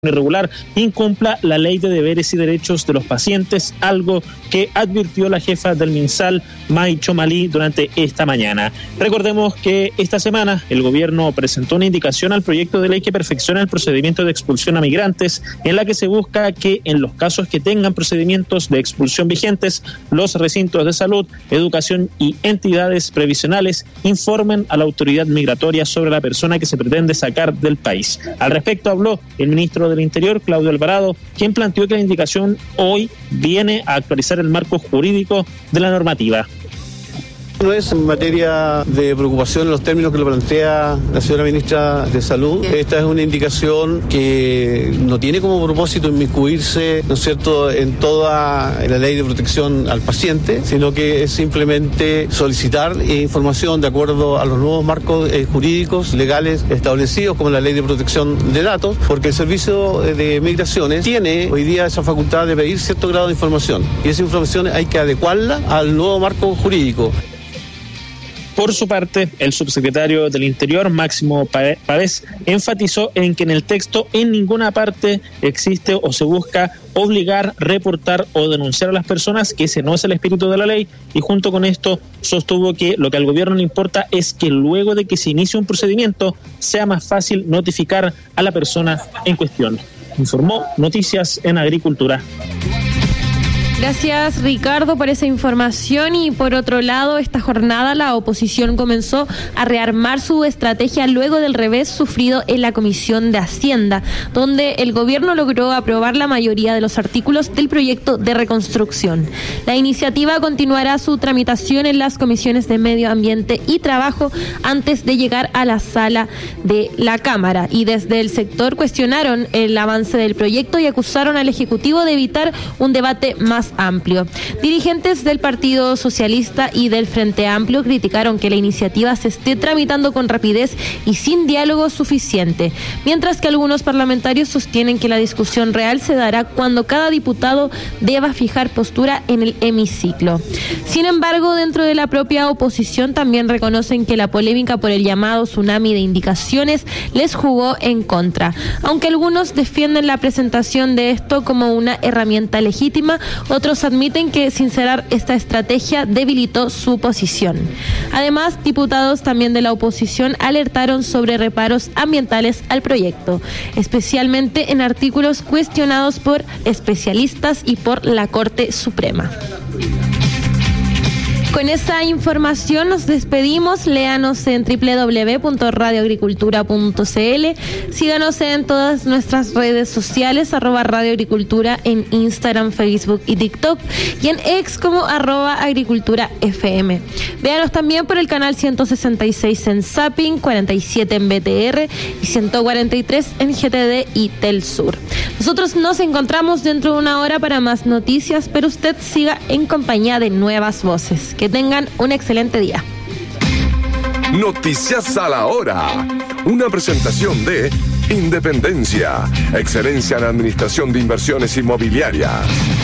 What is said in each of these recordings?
irregular incumpla la ley de deberes y derechos de los pacientes, algo que advirtió la jefa del MinSal, May Chomalí, durante esta mañana. Recordemos que esta semana el gobierno presentó una indicación al proyecto de ley que perfecciona el procedimiento de expulsión a migrantes, en la que se busca que en los casos que tengan procedimientos de expulsión vigentes, los recintos de salud, educación y entidades previsionales informen a la autoridad migratoria sobre la persona que se pretende sacar del país. Al respecto habló el ministro del Interior, Claudio Alvarado, quien planteó que la indicación hoy viene a actualizar el marco jurídico de la normativa. No es en materia de preocupación en los términos que lo plantea la señora ministra de Salud. Esta es una indicación que no tiene como propósito inmiscuirse, ¿no es cierto?, en toda la ley de protección al paciente, sino que es simplemente solicitar información de acuerdo a los nuevos marcos jurídicos, legales establecidos, como la ley de protección de datos, porque el Servicio de Migraciones tiene hoy día esa facultad de pedir cierto grado de información, y esa información hay que adecuarla al nuevo marco jurídico. Por su parte, el subsecretario del Interior, Máximo Pavés, enfatizó en que en el texto en ninguna parte existe o se busca obligar, reportar o denunciar a las personas, que ese no es el espíritu de la ley, y junto con esto sostuvo que lo que al gobierno le importa es que luego de que se inicie un procedimiento sea más fácil notificar a la persona en cuestión. Informó Noticias en Agricultura. Gracias, Ricardo, por esa información. Y por otro lado, esta jornada la oposición comenzó a rearmar su estrategia luego del revés sufrido en la Comisión de Hacienda, donde el gobierno logró aprobar la mayoría de los artículos del proyecto de reconstrucción. La iniciativa continuará su tramitación en las comisiones de Medio Ambiente y Trabajo antes de llegar a la sala de la Cámara. Y desde el sector cuestionaron el avance del proyecto y acusaron al Ejecutivo de evitar un debate más amplio. Dirigentes del Partido Socialista y del Frente Amplio criticaron que la iniciativa se esté tramitando con rapidez y sin diálogo suficiente, mientras que algunos parlamentarios sostienen que la discusión real se dará cuando cada diputado deba fijar postura en el hemiciclo. Sin embargo, dentro de la propia oposición también reconocen que la polémica por el llamado tsunami de indicaciones les jugó en contra, aunque algunos defienden la presentación de esto como una herramienta legítima. Otros admiten que sincerar esta estrategia debilitó su posición. Además, diputados también de la oposición alertaron sobre reparos ambientales al proyecto, especialmente en artículos cuestionados por especialistas y por la Corte Suprema. Con esa información nos despedimos. Léanos en www.radioagricultura.cl. Síganos en todas nuestras redes sociales, @radioagricultura en Instagram, Facebook y TikTok, y en X como @agriculturafm. Véanos también por el canal 166 en Zapping, 47 en BTR y 143 en GTD y Telsur. Nosotros nos encontramos dentro de una hora para más noticias, pero usted siga en compañía de Nuevas Voces. Que tengan un excelente día. Noticias a la hora. Una presentación de Independencia, excelencia en administración de inversiones inmobiliarias.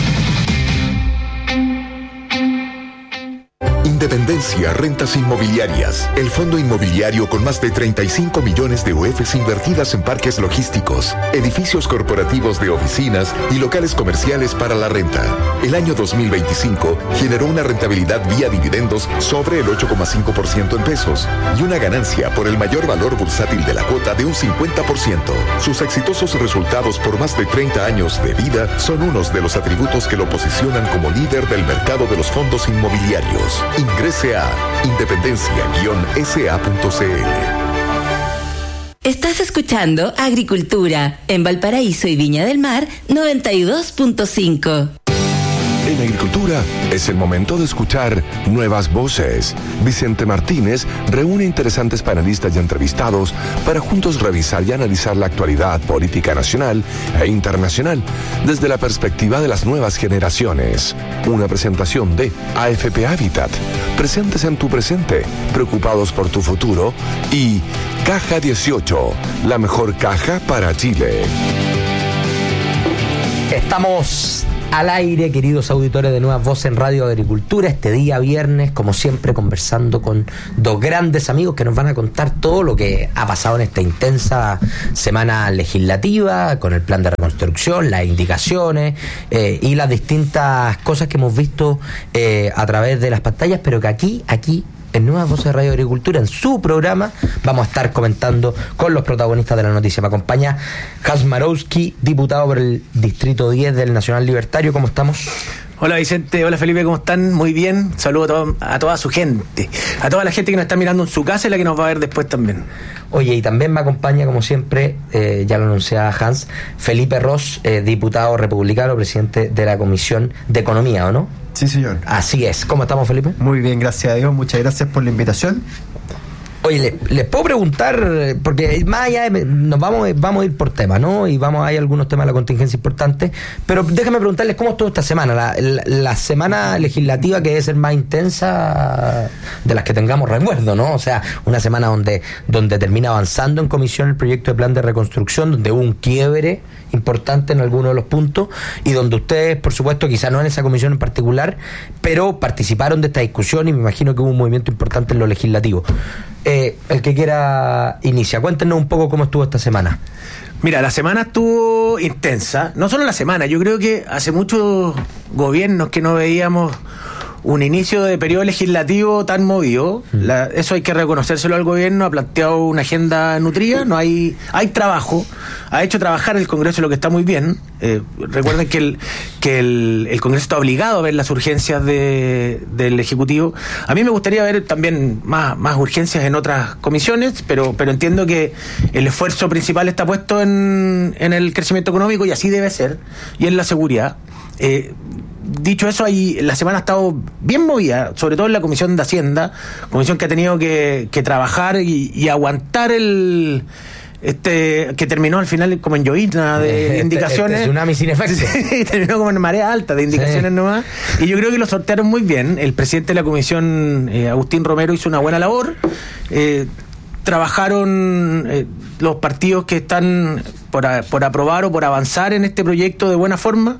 Independencia Rentas Inmobiliarias, el fondo inmobiliario con más de 35 millones de UFs invertidas en parques logísticos, edificios corporativos de oficinas y locales comerciales para la renta. El año 2025 generó una rentabilidad vía dividendos sobre el 8,5% en pesos y una ganancia por el mayor valor bursátil de la cuota de un 50%. Sus exitosos resultados por más de 30 años de vida son unos de los atributos que lo posicionan como líder del mercado de los fondos inmobiliarios. Ingrese a independencia-sa.cl. Estás escuchando Agricultura en Valparaíso y Viña del Mar 92.5. En Agricultura es el momento de escuchar Nuevas Voces. Vicente Martínez reúne interesantes panelistas y entrevistados para juntos revisar y analizar la actualidad política nacional e internacional desde la perspectiva de las nuevas generaciones. Una presentación de AFP Habitat, presentes en tu presente, preocupados por tu futuro, y Caja 18, la mejor caja para Chile. Estamos al aire, queridos auditores de Nuevas Voces en Radio Agricultura, este día viernes, como siempre, conversando con dos grandes amigos que nos van a contar todo lo que ha pasado en esta intensa semana legislativa, con el plan de reconstrucción, las indicaciones y las distintas cosas que hemos visto a través de las pantallas, pero que aquí en Nuevas Voces de Radio Agricultura, en su programa, vamos a estar comentando con los protagonistas de la noticia. Me acompaña Hans Marowski, diputado por el Distrito 10 del Nacional Libertario. ¿Cómo estamos? Hola Vicente, hola Felipe, ¿cómo están? Muy bien, saludo a toda su gente, a toda la gente que nos está mirando en su casa y la que nos va a ver después también. Oye, y también me acompaña, como siempre, ya lo anunciaba Hans, Felipe Ros, diputado republicano, presidente de la Comisión de Economía, ¿o no? Sí, señor. Así es. ¿Cómo estamos, Felipe? Muy bien, gracias a Dios, muchas gracias por la invitación. Oye, les puedo preguntar, porque más allá nos vamos a ir por temas, ¿no? Y hay algunos temas de la contingencia importantes, pero déjame preguntarles cómo estuvo esta semana, la semana legislativa, que debe ser más intensa de las que tengamos recuerdo, ¿no? O sea, una semana donde termina avanzando en comisión el proyecto de plan de reconstrucción, donde hubo un quiebre importante en algunos de los puntos y donde ustedes, por supuesto, quizá no en esa comisión en particular, pero participaron de esta discusión y me imagino que hubo un movimiento importante en lo legislativo. El que quiera inicia. Cuéntenos un poco cómo estuvo esta semana. Mira, la semana estuvo intensa. No solo la semana, yo creo que hace muchos gobiernos que no veíamos un inicio de periodo legislativo tan movido. Eso hay que reconocérselo al gobierno. Ha planteado una agenda nutrida. Hay trabajo. Ha hecho trabajar el Congreso, lo que está muy bien. Recuerden que el Congreso está obligado a ver las urgencias del Ejecutivo. A mí me gustaría ver también más urgencias en otras comisiones, pero entiendo que el esfuerzo principal está puesto en el crecimiento económico, y así debe ser, y en la seguridad. Dicho eso, la semana ha estado bien movida, sobre todo en la Comisión de Hacienda, comisión que ha tenido que trabajar y aguantar que terminó al final como en llovizna de indicaciones. Tsunami sin efecto. Sí, terminó como en marea alta de indicaciones nomás. Y yo creo que lo sortearon muy bien. El presidente de la comisión, Agustín Romero, hizo una buena labor. Trabajaron los partidos que están por aprobar o por avanzar en este proyecto de buena forma.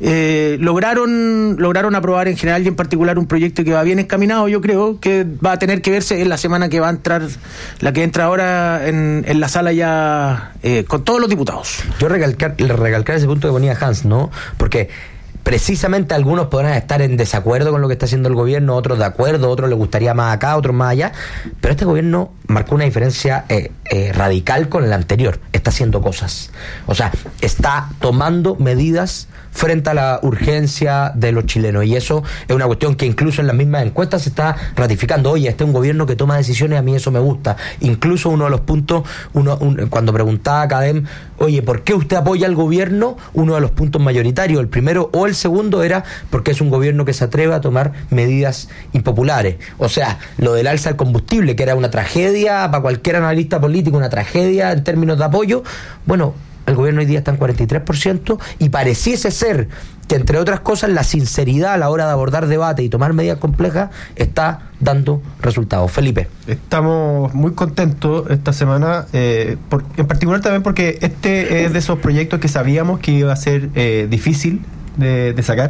Lograron aprobar en general y en particular un proyecto que va bien encaminado. Yo creo que va a tener que verse en la semana que va a entrar, la que entra ahora en la sala ya con todos los diputados. Yo recalcar ese punto que ponía Hans, ¿no? Porque precisamente algunos podrán estar en desacuerdo con lo que está haciendo el gobierno, otros de acuerdo, otros les gustaría más acá, otros más allá, pero este gobierno marcó una diferencia radical con el anterior. Está haciendo cosas, o sea, está tomando medidas frente a la urgencia de los chilenos, y eso es una cuestión que incluso en las mismas encuestas se está ratificando. Oye, este es un gobierno que toma decisiones, a mí eso me gusta. Incluso uno de los puntos, cuando preguntaba a Cadem, oye, ¿por qué usted apoya al gobierno? Uno de los puntos mayoritarios, el primero o el segundo, era porque es un gobierno que se atreve a tomar medidas impopulares. O sea, lo del alza del combustible, que era una tragedia para cualquier analista político, una tragedia en términos de apoyo. Bueno, el gobierno hoy día está en 43% y pareciese ser que, entre otras cosas, la sinceridad a la hora de abordar debate y tomar medidas complejas está dando resultados. Felipe. Estamos muy contentos esta semana, en particular también porque este es de esos proyectos que sabíamos que iba a ser difícil de sacar.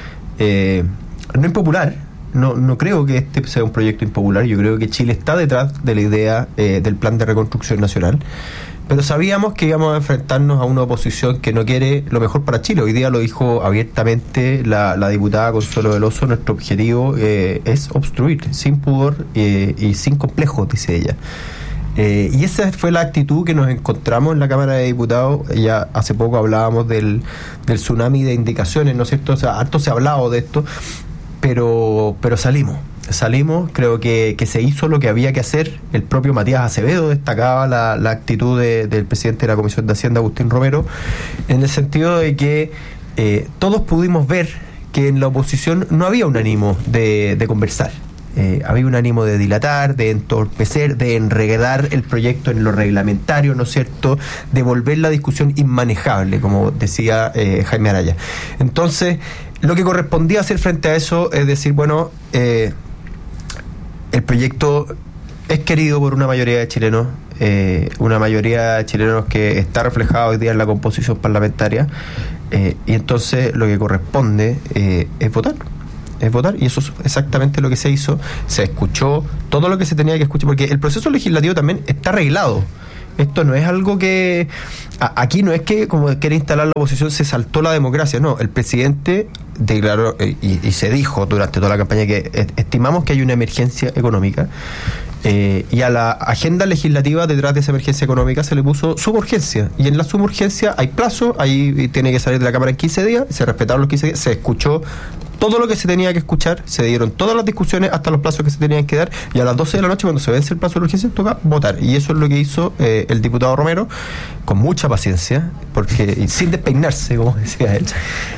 No impopular. No creo que este sea un proyecto impopular. Yo creo que Chile está detrás de la idea del plan de reconstrucción nacional, pero sabíamos que íbamos a enfrentarnos a una oposición que no quiere lo mejor para Chile. Hoy día lo dijo abiertamente la diputada Consuelo Veloso: nuestro objetivo es obstruir sin pudor y sin complejos, dice ella. Y esa fue la actitud que nos encontramos en la Cámara de Diputados. Ya hace poco hablábamos del tsunami de indicaciones, ¿no es cierto? O sea, harto se ha hablado de esto, pero salimos, creo que se hizo lo que había que hacer. El propio Matías Acevedo destacaba la actitud del presidente de la Comisión de Hacienda, Agustín Romero, en el sentido de que todos pudimos ver que en la oposición no había un ánimo de conversar. Había un ánimo de dilatar, de entorpecer, de enredar el proyecto en lo reglamentario, ¿no es cierto?, de volver la discusión inmanejable, como decía Jaime Araya. Entonces, lo que correspondía hacer frente a eso es decir, bueno, el proyecto es querido por una mayoría de chilenos, una mayoría de chilenos que está reflejada hoy día en la composición parlamentaria, y entonces lo que corresponde es votar. Y eso es exactamente lo que se hizo. Se escuchó todo lo que se tenía que escuchar, porque el proceso legislativo también está arreglado. Esto no es algo que... Aquí no es que, como quiere instalar la oposición, se saltó la democracia. No, el presidente declaró y se dijo durante toda la campaña que estimamos que hay una emergencia económica, y a la agenda legislativa detrás de esa emergencia económica se le puso suburgencia, y en la suburgencia hay plazo, ahí tiene que salir de la Cámara en 15 días, se respetaron los 15 días, se escuchó todo lo que se tenía que escuchar, se dieron todas las discusiones hasta los plazos que se tenían que dar, y a las 12 de la noche, cuando se vence el plazo de urgencia, toca votar. Y eso es lo que hizo el diputado Romero, con mucha paciencia, porque y sin despeinarse, como decía él.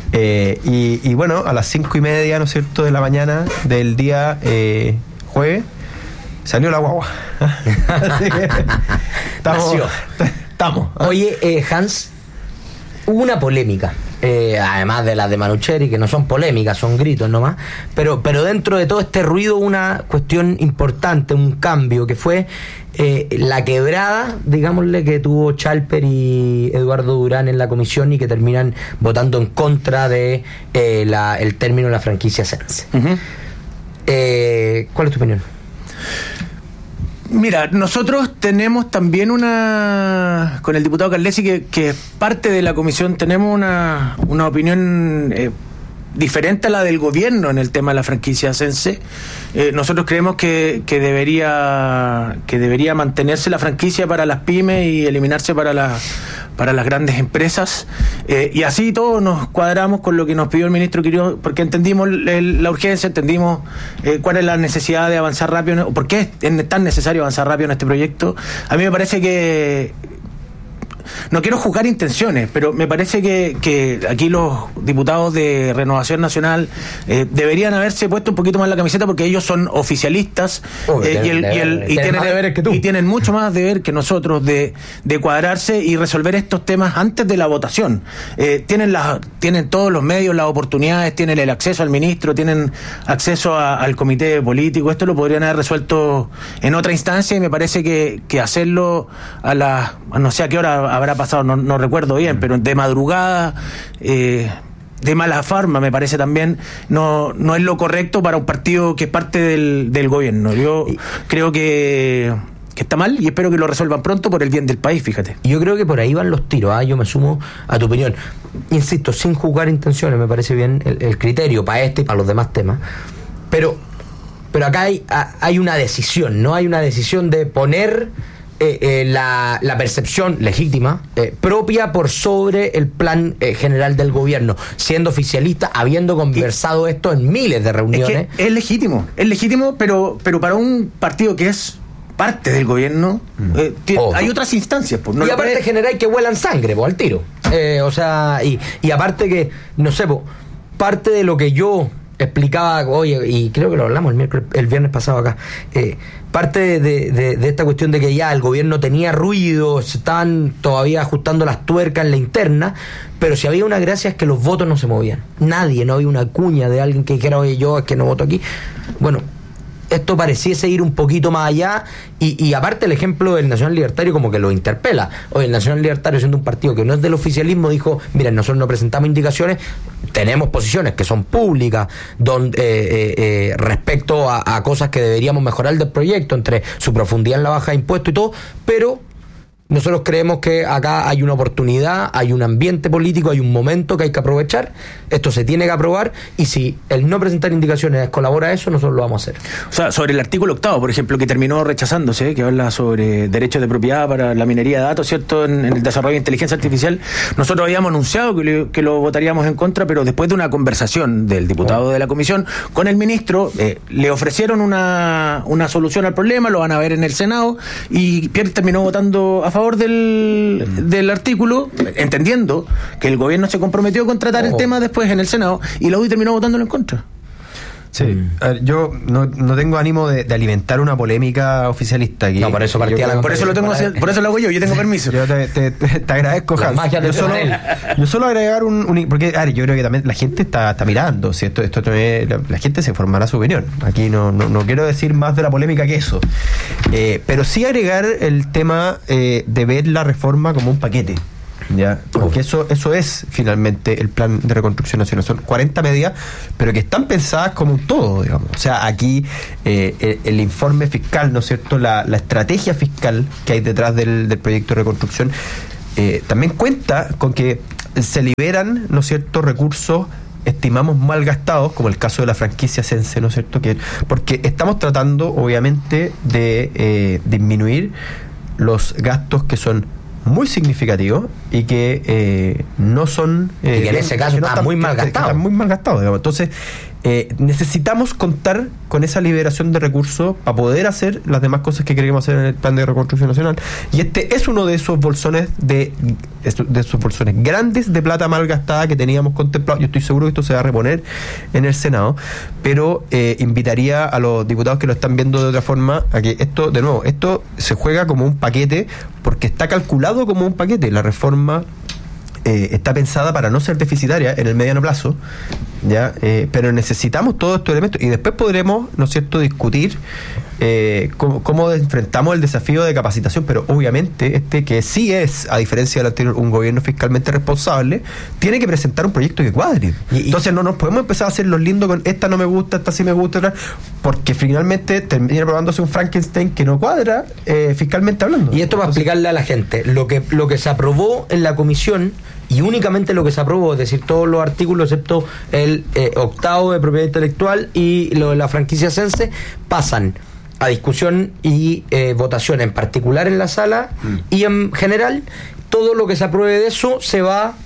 Y bueno, a las 5:30, ¿no es cierto?, de la mañana del día jueves, salió la guagua. Así que estamos. Oye, Hans, hubo una polémica, además de las de Manucheri, que no son polémicas, son gritos nomás, pero dentro de todo este ruido una cuestión importante, un cambio, que fue la quebrada, digámosle, que tuvo Chalper y Eduardo Durán en la comisión, y que terminan votando en contra de el término de la franquicia Sense. Uh-huh. ¿Cuál es tu opinión? Mira, nosotros tenemos también con el diputado Carlesi, que es parte de la comisión, tenemos una opinión diferente a la del gobierno en el tema de la franquicia Sense. Nosotros creemos que debería mantenerse la franquicia para las pymes y eliminarse para las grandes empresas, y así todos nos cuadramos con lo que nos pidió el ministro Quiroz, porque entendimos la urgencia, entendimos cuál es la necesidad de avanzar rápido, por qué es tan necesario avanzar rápido en este proyecto. A mí me parece que, no quiero juzgar intenciones, pero me parece que aquí los diputados de Renovación Nacional deberían haberse puesto un poquito más la camiseta, porque ellos son oficialistas, y tienen mucho más deber que nosotros de cuadrarse y resolver estos temas antes de la votación. Tienen todos los medios, las oportunidades, tienen el acceso al ministro, tienen acceso al comité político. Esto lo podrían haber resuelto en otra instancia, y me parece que hacerlo no sé a qué hora habrá pasado, no recuerdo bien, pero de madrugada, de mala forma, me parece también, no es lo correcto para un partido que es parte del gobierno. Yo creo que está mal, y espero que lo resuelvan pronto por el bien del país, fíjate. Yo creo que por ahí van los tiros, yo me sumo a tu opinión. Insisto, sin juzgar intenciones, me parece bien el criterio para este y para los demás temas, pero acá hay una decisión, ¿no? Hay una decisión de poner la percepción legítima propia por sobre el plan general del gobierno, siendo oficialista, habiendo conversado esto en miles de reuniones. Es legítimo, pero para un partido que es parte del gobierno, hay otras instancias. Pues, y aparte general que huelan sangre, al tiro. Y aparte que, no sé, parte de lo que yo explicaba hoy, y creo que lo hablamos el viernes pasado acá, parte de esta cuestión de que ya el gobierno tenía ruido, se estaban todavía ajustando las tuercas en la interna, pero si había una gracia es que los votos no se movían. No había una cuña de alguien que dijera, oye, yo es que no voto aquí. Bueno, esto pareciese ir un poquito más allá, y aparte el ejemplo del Nacional Libertario como que lo interpela. Hoy el Nacional Libertario, siendo un partido que no es del oficialismo, dijo, miren, nosotros no presentamos indicaciones, tenemos posiciones que son públicas respecto a cosas que deberíamos mejorar del proyecto, entre su profundidad en la baja de impuestos y todo, pero nosotros creemos que acá hay una oportunidad, hay un ambiente político, hay un momento que hay que aprovechar, esto se tiene que aprobar, y si el no presentar indicaciones colabora a eso, nosotros lo vamos a hacer. O sea, sobre el artículo 8º, por ejemplo, que terminó rechazándose, que habla sobre derechos de propiedad para la minería de datos, ¿cierto?, en el desarrollo de inteligencia artificial, nosotros habíamos anunciado que lo votaríamos en contra, pero después de una conversación del diputado de la comisión con el ministro, le ofrecieron una solución al problema, lo van a ver en el Senado, y Pierre terminó votando a favor del artículo, entendiendo que el gobierno se comprometió con tratar el tema después en el Senado, y la UDI terminó votándolo en contra. Sí, a ver, yo no tengo ánimo de alimentar una polémica oficialista aquí. No, por eso partía por eso lo hago yo tengo permiso. Yo te agradezco, Hans. Yo solo agregar porque yo creo que también la gente está mirando, si esto la gente se formará su opinión. Aquí no quiero decir más de la polémica que eso. Pero sí agregar el tema de ver la reforma como un paquete. Ya, porque eso es finalmente el plan de reconstrucción nacional. Son 40 medidas, pero que están pensadas como un todo, digamos. O sea, aquí el informe fiscal, ¿no es cierto? La estrategia fiscal que hay detrás del proyecto de reconstrucción también cuenta con que se liberan, ¿no es cierto?, recursos estimamos mal gastados, como el caso de la franquicia Sense, ¿no es cierto? Porque estamos tratando, obviamente, de disminuir los gastos que son muy significativos y que no son... y que en ese caso están muy mal gastados. Están muy mal gastados, digamos. Entonces, necesitamos contar con esa liberación de recursos para poder hacer las demás cosas que queremos hacer en el plan de reconstrucción nacional. Y este es uno de esos bolsones de esos bolsones grandes de plata mal gastada que teníamos contemplado. Yo estoy seguro que esto se va a reponer en el Senado, pero invitaría a los diputados que lo están viendo de otra forma a que esto se juega como un paquete, porque está calculado como un paquete. La reforma está pensada para no ser deficitaria en el mediano plazo, ya, pero necesitamos todos estos elementos y después podremos, ¿no es cierto?, discutir cómo enfrentamos el desafío de capacitación, pero obviamente que sí es, a diferencia del anterior, un gobierno fiscalmente responsable, tiene que presentar un proyecto que cuadre. Entonces no nos podemos empezar a hacer los lindos con esta no me gusta, esta sí me gusta, porque finalmente termina probándose un Frankenstein que no cuadra fiscalmente hablando. Y esto para explicarle a la gente, lo que se aprobó en la comisión, y únicamente lo que se aprobó, es decir, todos los artículos excepto el octavo de propiedad intelectual y lo de la franquicia Sense, pasan a discusión y votación, en particular en la sala y en general. Todo lo que se apruebe de eso se va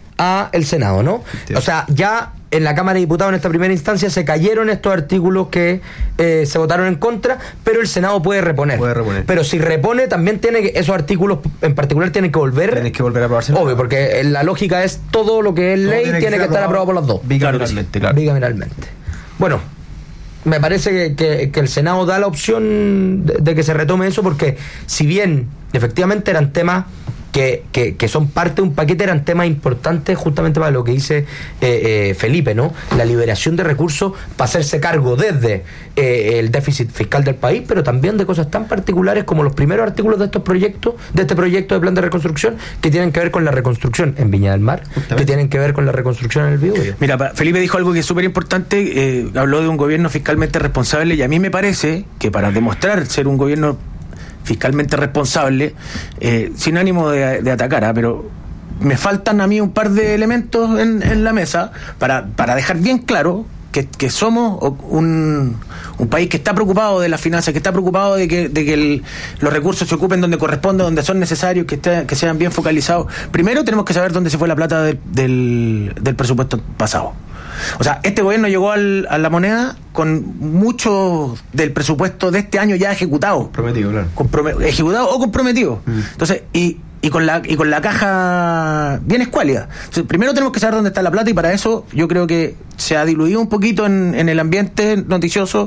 a el Senado, ¿no? Sí. O sea, ya en la Cámara de Diputados en esta primera instancia se cayeron estos artículos que se votaron en contra, pero el Senado puede reponer. Pero si repone, también tiene que, esos artículos en particular tienen que volver. Tienes que volver a aprobarse. Obvio, porque la lógica es todo lo que es ley tiene que estar aprobado por los dos. Bicameralmente, claro. Bicameralmente. Bueno, me parece que el Senado da la opción de que se retome eso, porque si bien efectivamente eran temas que son parte de un paquete, eran temas importantes justamente para lo que dice Felipe, ¿no? La liberación de recursos para hacerse cargo desde el déficit fiscal del país, pero también de cosas tan particulares como los primeros artículos de estos proyectos, de este proyecto de plan de reconstrucción, que tienen que ver con la reconstrucción en Viña del Mar, que tienen que ver con la reconstrucción en el Biobío. Mira, Felipe dijo algo que es súper importante, habló de un gobierno fiscalmente responsable, y a mí me parece que para demostrar ser un gobierno fiscalmente responsable, sin ánimo de atacar, pero me faltan a mí un par de elementos en la mesa para dejar bien claro que somos un país que está preocupado de las finanzas, que está preocupado de que los recursos se ocupen donde corresponde, donde son necesarios, que sean bien focalizados. Primero tenemos que saber dónde se fue la plata del presupuesto pasado. O sea, este gobierno llegó a la moneda con mucho del presupuesto de este año ya ejecutado. Prometido, claro. Ejecutado o comprometido. Entonces, y con la caja bien escuálida. Entonces, primero tenemos que saber dónde está la plata, y para eso yo creo que se ha diluido un poquito en el ambiente noticioso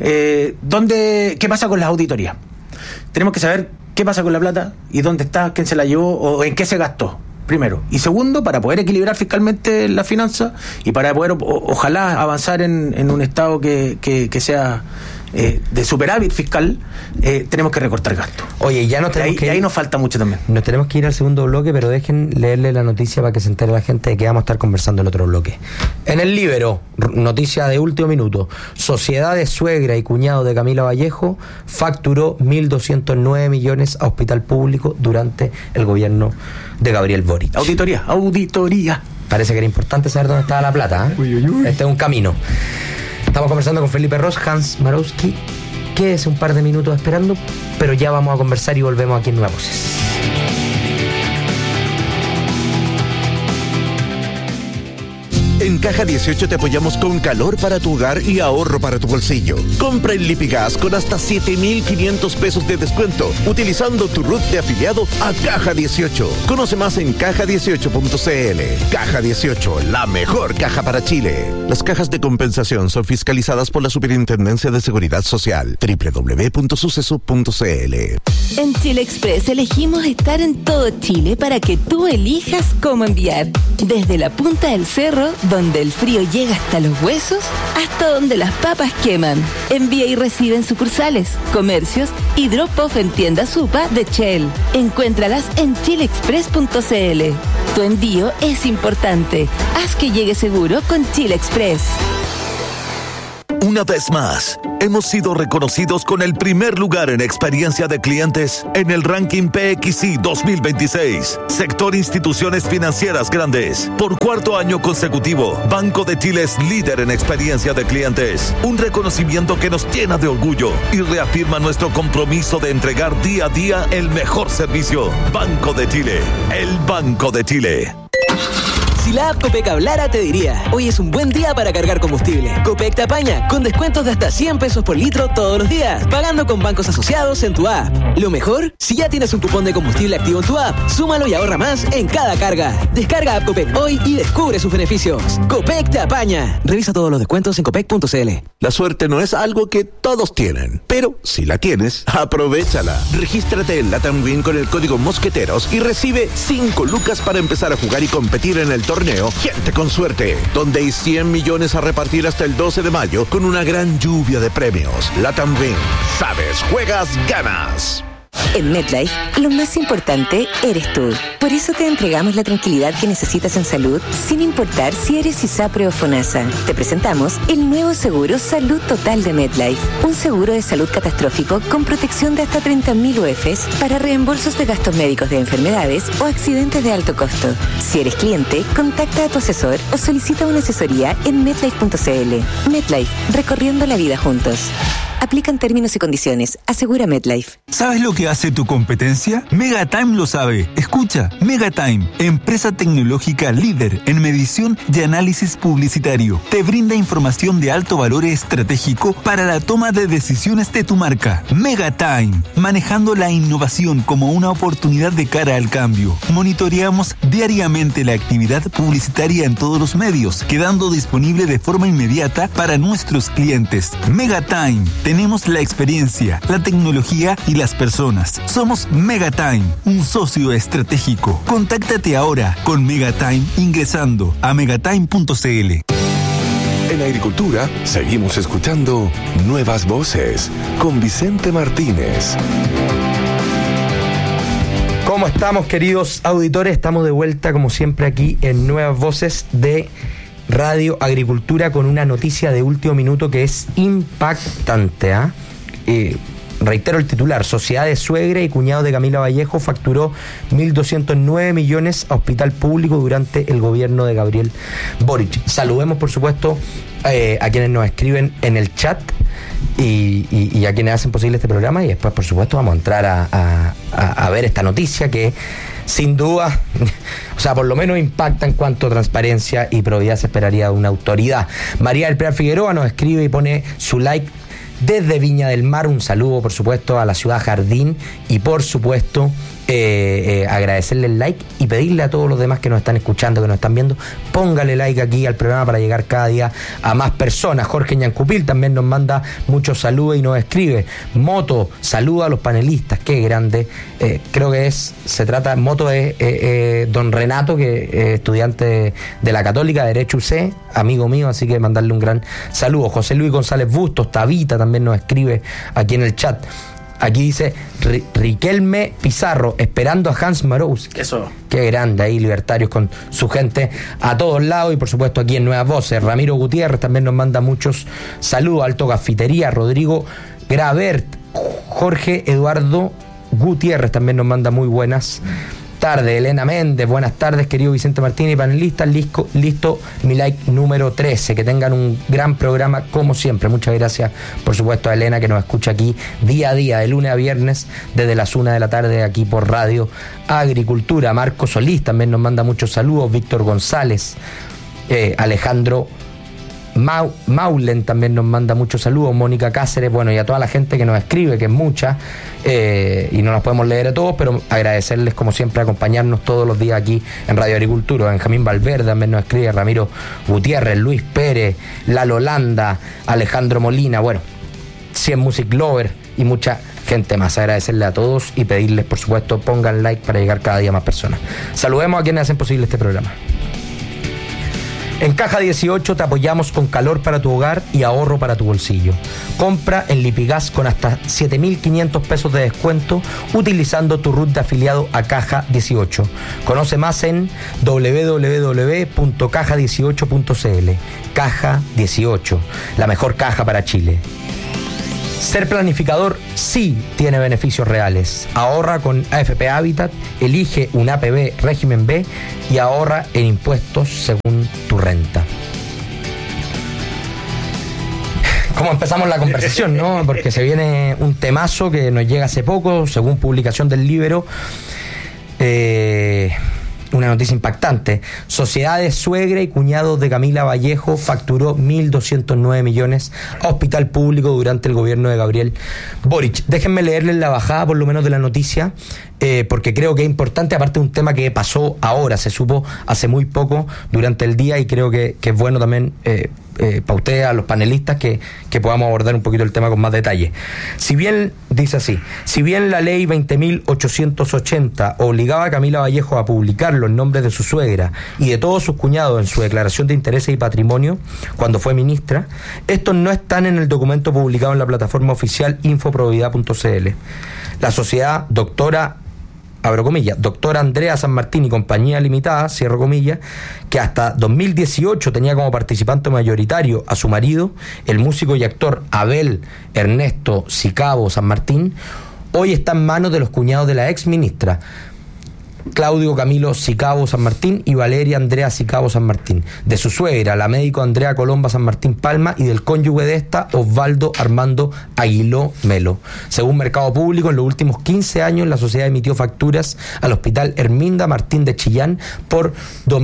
qué pasa con las auditorías. Tenemos que saber qué pasa con la plata y dónde está, quién se la llevó o en qué se gastó. Primero. Y segundo, para poder equilibrar fiscalmente las finanzas y para poder, ojalá, avanzar en un estado que sea de superávit fiscal, tenemos que recortar gastos. Oye, ya nos tenemos que ir, ahí nos falta mucho también. Nos tenemos que ir al segundo bloque, pero dejen leerle la noticia para que se entere la gente de que vamos a estar conversando en otro bloque. En el Líbero, noticia de último minuto: sociedad de suegra y cuñado de Camila Vallejo facturó 1.209 millones a hospital público durante el gobierno de Gabriel Boric. Auditoría. Parece que era importante saber dónde estaba la plata, ¿eh? Uy. Este es un camino. Estamos conversando con Felipe Ros, Hans Marowski. Quédese un par de minutos esperando, pero ya vamos a conversar y volvemos aquí en Nuevas Voces. En Caja 18 te apoyamos con calor para tu hogar y ahorro para tu bolsillo. Compra en Lipigas con hasta 7,500 pesos de descuento, utilizando tu RUT de afiliado a Caja 18. Conoce más en caja18.cl. Caja 18, la mejor caja para Chile. Las cajas de compensación son fiscalizadas por la Superintendencia de Seguridad Social. www.suceso.cl. En Chile Express elegimos estar en todo Chile para que tú elijas cómo enviar. Desde la punta del cerro, donde el frío llega hasta los huesos, hasta donde las papas queman. Envía y recibe en sucursales, comercios y drop-off en tiendas Supa de Shell. Encuéntralas en chileexpress.cl. Tu envío es importante. Haz que llegue seguro con Chile Express. Una vez más, hemos sido reconocidos con el primer lugar en experiencia de clientes en el ranking PXI 2026. Sector Instituciones Financieras Grandes. Por cuarto año consecutivo, Banco de Chile es líder en experiencia de clientes. Un reconocimiento que nos llena de orgullo y reafirma nuestro compromiso de entregar día a día el mejor servicio. Banco de Chile, el Banco de Chile. Si la app Copec hablara, te diría: hoy es un buen día para cargar combustible. Copec te apaña, con descuentos de hasta 100 pesos por litro todos los días, pagando con bancos asociados en tu app. Lo mejor, si ya tienes un cupón de combustible activo en tu app, súmalo y ahorra más en cada carga. Descarga app Copec hoy y descubre sus beneficios. Copec te apaña. Revisa todos los descuentos en copec.cl. La suerte no es algo que todos tienen, pero si la tienes, aprovéchala. Regístrate en Latam Win con el código Mosqueteros y recibe 5 lucas para empezar a jugar y competir en el torneo Gente con Suerte, donde hay 100 millones a repartir hasta el 12 de mayo con una gran lluvia de premios. Latam Win. Sabes, juegas, ganas. En MetLife, lo más importante eres tú. Por eso te entregamos la tranquilidad que necesitas en salud, sin importar si eres ISAPRE o FONASA. Te presentamos el nuevo seguro Salud Total de MetLife. Un seguro de salud catastrófico con protección de hasta 30.000 UFs para reembolsos de gastos médicos de enfermedades o accidentes de alto costo. Si eres cliente, contacta a tu asesor o solicita una asesoría en MetLife.cl. MetLife, recorriendo la vida juntos. Aplican términos y condiciones. Asegura MetLife. ¿Sabes lo que hace tu competencia? Megatime lo sabe. Escucha, Megatime, empresa tecnológica líder en medición y análisis publicitario. Te brinda información de alto valor estratégico para la toma de decisiones de tu marca. Megatime, manejando la innovación como una oportunidad de cara al cambio. Monitoreamos diariamente la actividad publicitaria en todos los medios, quedando disponible de forma inmediata para nuestros clientes. Megatime. Tenemos la experiencia, la tecnología y las personas. Somos Megatime, un socio estratégico. Contáctate ahora con Megatime ingresando a megatime.cl. En Agricultura seguimos escuchando Nuevas Voces con Vicente Martínez. ¿Cómo estamos, queridos auditores? Estamos de vuelta, como siempre, aquí en Nuevas Voces de Radio Agricultura con una noticia de último minuto que es impactante. Reitero el titular: Sociedades Suegra y cuñado de Camila Vallejo facturó 1.209 millones a hospital público durante el gobierno de Gabriel Boric. Saludemos, por supuesto, a quienes nos escriben en el chat y a quienes hacen posible este programa, y después, por supuesto, vamos a entrar a ver esta noticia que sin duda, o sea, por lo menos impacta en cuanto a transparencia y probidad se esperaría de una autoridad. María del Pilar Figueroa nos escribe y pone su like desde Viña del Mar. Un saludo, por supuesto, a la ciudad Jardín y, por supuesto, agradecerle el like y pedirle a todos los demás que nos están escuchando, que nos están viendo, póngale like aquí al programa para llegar cada día a más personas. Jorge Ñancupil también nos manda muchos saludos y nos escribe: Moto, saluda a los panelistas, qué grande. Creo que Moto es don Renato, que es estudiante de la Católica, Derecho UC, amigo mío, así que mandarle un gran saludo. José Luis González Bustos, Tabita también nos escribe aquí en el chat. Aquí dice Riquelme Pizarro, esperando a Hans Marous. Eso. Qué grande ahí, libertarios con su gente a todos lados. Y por supuesto aquí en Nuevas Voces, Ramiro Gutiérrez también nos manda muchos saludos. Alto Gafitería, Rodrigo Gravert, Jorge Eduardo Gutiérrez también nos manda muy buenas tardes. Elena Méndez, buenas tardes, querido Vicente Martínez y panelistas. Listo mi like número 13. Que tengan un gran programa como siempre. Muchas gracias, por supuesto, a Elena, que nos escucha aquí día a día, de lunes a viernes, desde las 1 de la tarde, aquí por Radio Agricultura. Marco Solís también nos manda muchos saludos. Víctor González, Alejandro Maulen también nos manda muchos saludos, Mónica Cáceres, bueno, y a toda la gente que nos escribe, que es mucha, y no las podemos leer a todos, pero agradecerles como siempre acompañarnos todos los días aquí en Radio Agricultura. Benjamín Valverde también nos escribe, Ramiro Gutiérrez, Luis Pérez, Lalo Landa, Alejandro Molina, bueno, 100 Music Lover y mucha gente más. Agradecerle a todos y pedirles, por supuesto, pongan like para llegar cada día más personas. Saludemos a quienes hacen posible este programa. En Caja 18 te apoyamos con calor para tu hogar y ahorro para tu bolsillo. Compra en Lipigas con hasta 7.500 pesos de descuento utilizando tu RUT de afiliado a Caja 18. Conoce más en www.caja18.cl. Caja 18, la mejor caja para Chile. Ser planificador sí tiene beneficios reales. Ahorra con AFP Habitat, elige un APB régimen B y ahorra en impuestos según tu renta. ¿Cómo empezamos la conversación, no? Porque se viene un temazo que nos llega hace poco, según publicación del Libero. Una noticia impactante. Sociedades suegra y cuñados de Camila Vallejo facturó 1.209 millones a hospital público durante el gobierno de Gabriel Boric. Déjenme leerles la bajada por lo menos de la noticia, porque creo que es importante, aparte de un tema que pasó ahora, se supo hace muy poco durante el día, y creo que es bueno también para ustedes, a los panelistas, que podamos abordar un poquito el tema con más detalle. Si bien, dice así, si bien la ley 20.880 obligaba a Camila Vallejo a publicar los nombres de su suegra y de todos sus cuñados en su declaración de intereses y patrimonio cuando fue ministra, estos no están en el documento publicado en la plataforma oficial infoprobidad.cl. La sociedad doctora, abro comillas, doctora Andrea San Martín y Compañía Limitada, cierro comillas, que hasta 2018 tenía como participante mayoritario a su marido, el músico y actor Abel Ernesto Sicabo San Martín, hoy está en manos de los cuñados de la ex ministra Claudio Camilo Sicabo San Martín y Valeria Andrea Sicabo San Martín, de su suegra, la médico Andrea Colomba San Martín Palma, y del cónyuge de esta, Osvaldo Armando Aguiló Melo. Según Mercado Público, en los últimos 15 años la sociedad emitió facturas al Hospital Herminda Martín de Chillán por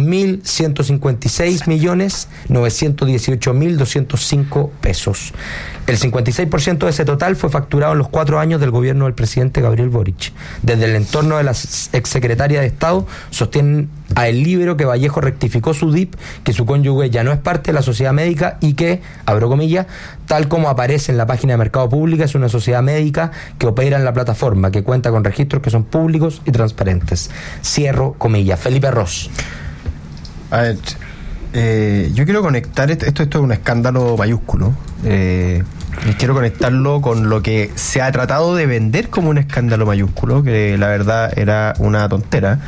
2.156.918.205 pesos. El 56% de ese total fue facturado en los 4 años del gobierno del presidente Gabriel Boric. Desde el entorno de la exsecretaria de Estado sostienen a El Libero que Vallejo rectificó su DIP, que su cónyuge ya no es parte de la sociedad médica y que, abro comillas, tal como aparece en la página de Mercado Público, es una sociedad médica que opera en la plataforma, que cuenta con registros que son públicos y transparentes. Cierro comillas. Felipe Ross. A ver, yo quiero conectar esto es un escándalo mayúsculo. Quiero conectarlo con lo que se ha tratado de vender como un escándalo mayúsculo, que la verdad era una tontera.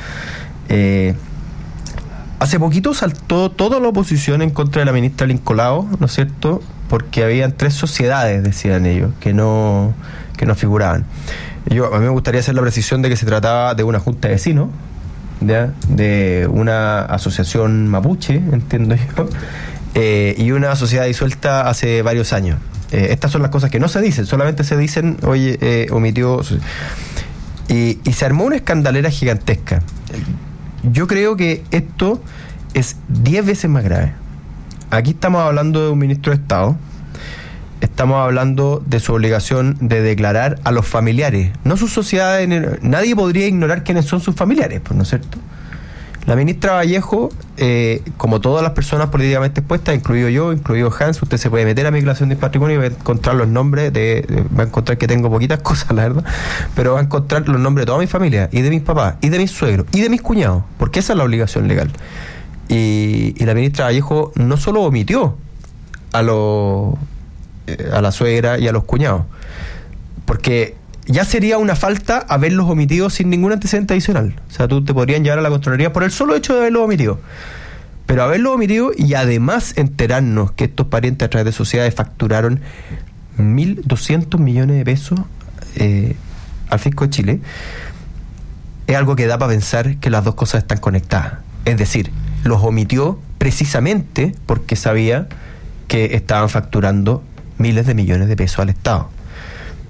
Hace poquito saltó toda la oposición en contra de la ministra Lincolao, ¿no es cierto? Porque habían 3 sociedades, decían ellos, que no figuraban. A mí me gustaría hacer la precisión de que se trataba de una junta de vecinos, ¿ya? De una asociación mapuche, entiendo yo, y una sociedad disuelta hace varios años. Estas son las cosas que no se dicen, solamente se dicen, oye, omitió. Y se armó una escandalera gigantesca. Yo creo que esto es 10 veces más grave. Aquí estamos hablando de un ministro de Estado, estamos hablando de su obligación de declarar a los familiares, no sus sociedades. Nadie podría ignorar quiénes son sus familiares, pues, ¿no es cierto? La ministra Vallejo, como todas las personas políticamente expuestas, incluido yo, incluido Hans, usted se puede meter a mi declaración de patrimonio y va a encontrar los nombres va a encontrar que tengo poquitas cosas, la verdad, pero va a encontrar los nombres de toda mi familia, y de mis papás, y de mis suegros, y de mis cuñados, porque esa es la obligación legal. Y la ministra Vallejo no solo omitió a la suegra y a los cuñados, porque ya sería una falta haberlos omitido sin ningún antecedente adicional. O sea, tú te podrían llevar a la Contraloría por el solo hecho de haberlos omitido. Pero haberlos omitido y además enterarnos que estos parientes a través de sociedades facturaron 1.200 millones de pesos al Fisco de Chile, es algo que da para pensar que las dos cosas están conectadas. Es decir, los omitió precisamente porque sabía que estaban facturando miles de millones de pesos al Estado.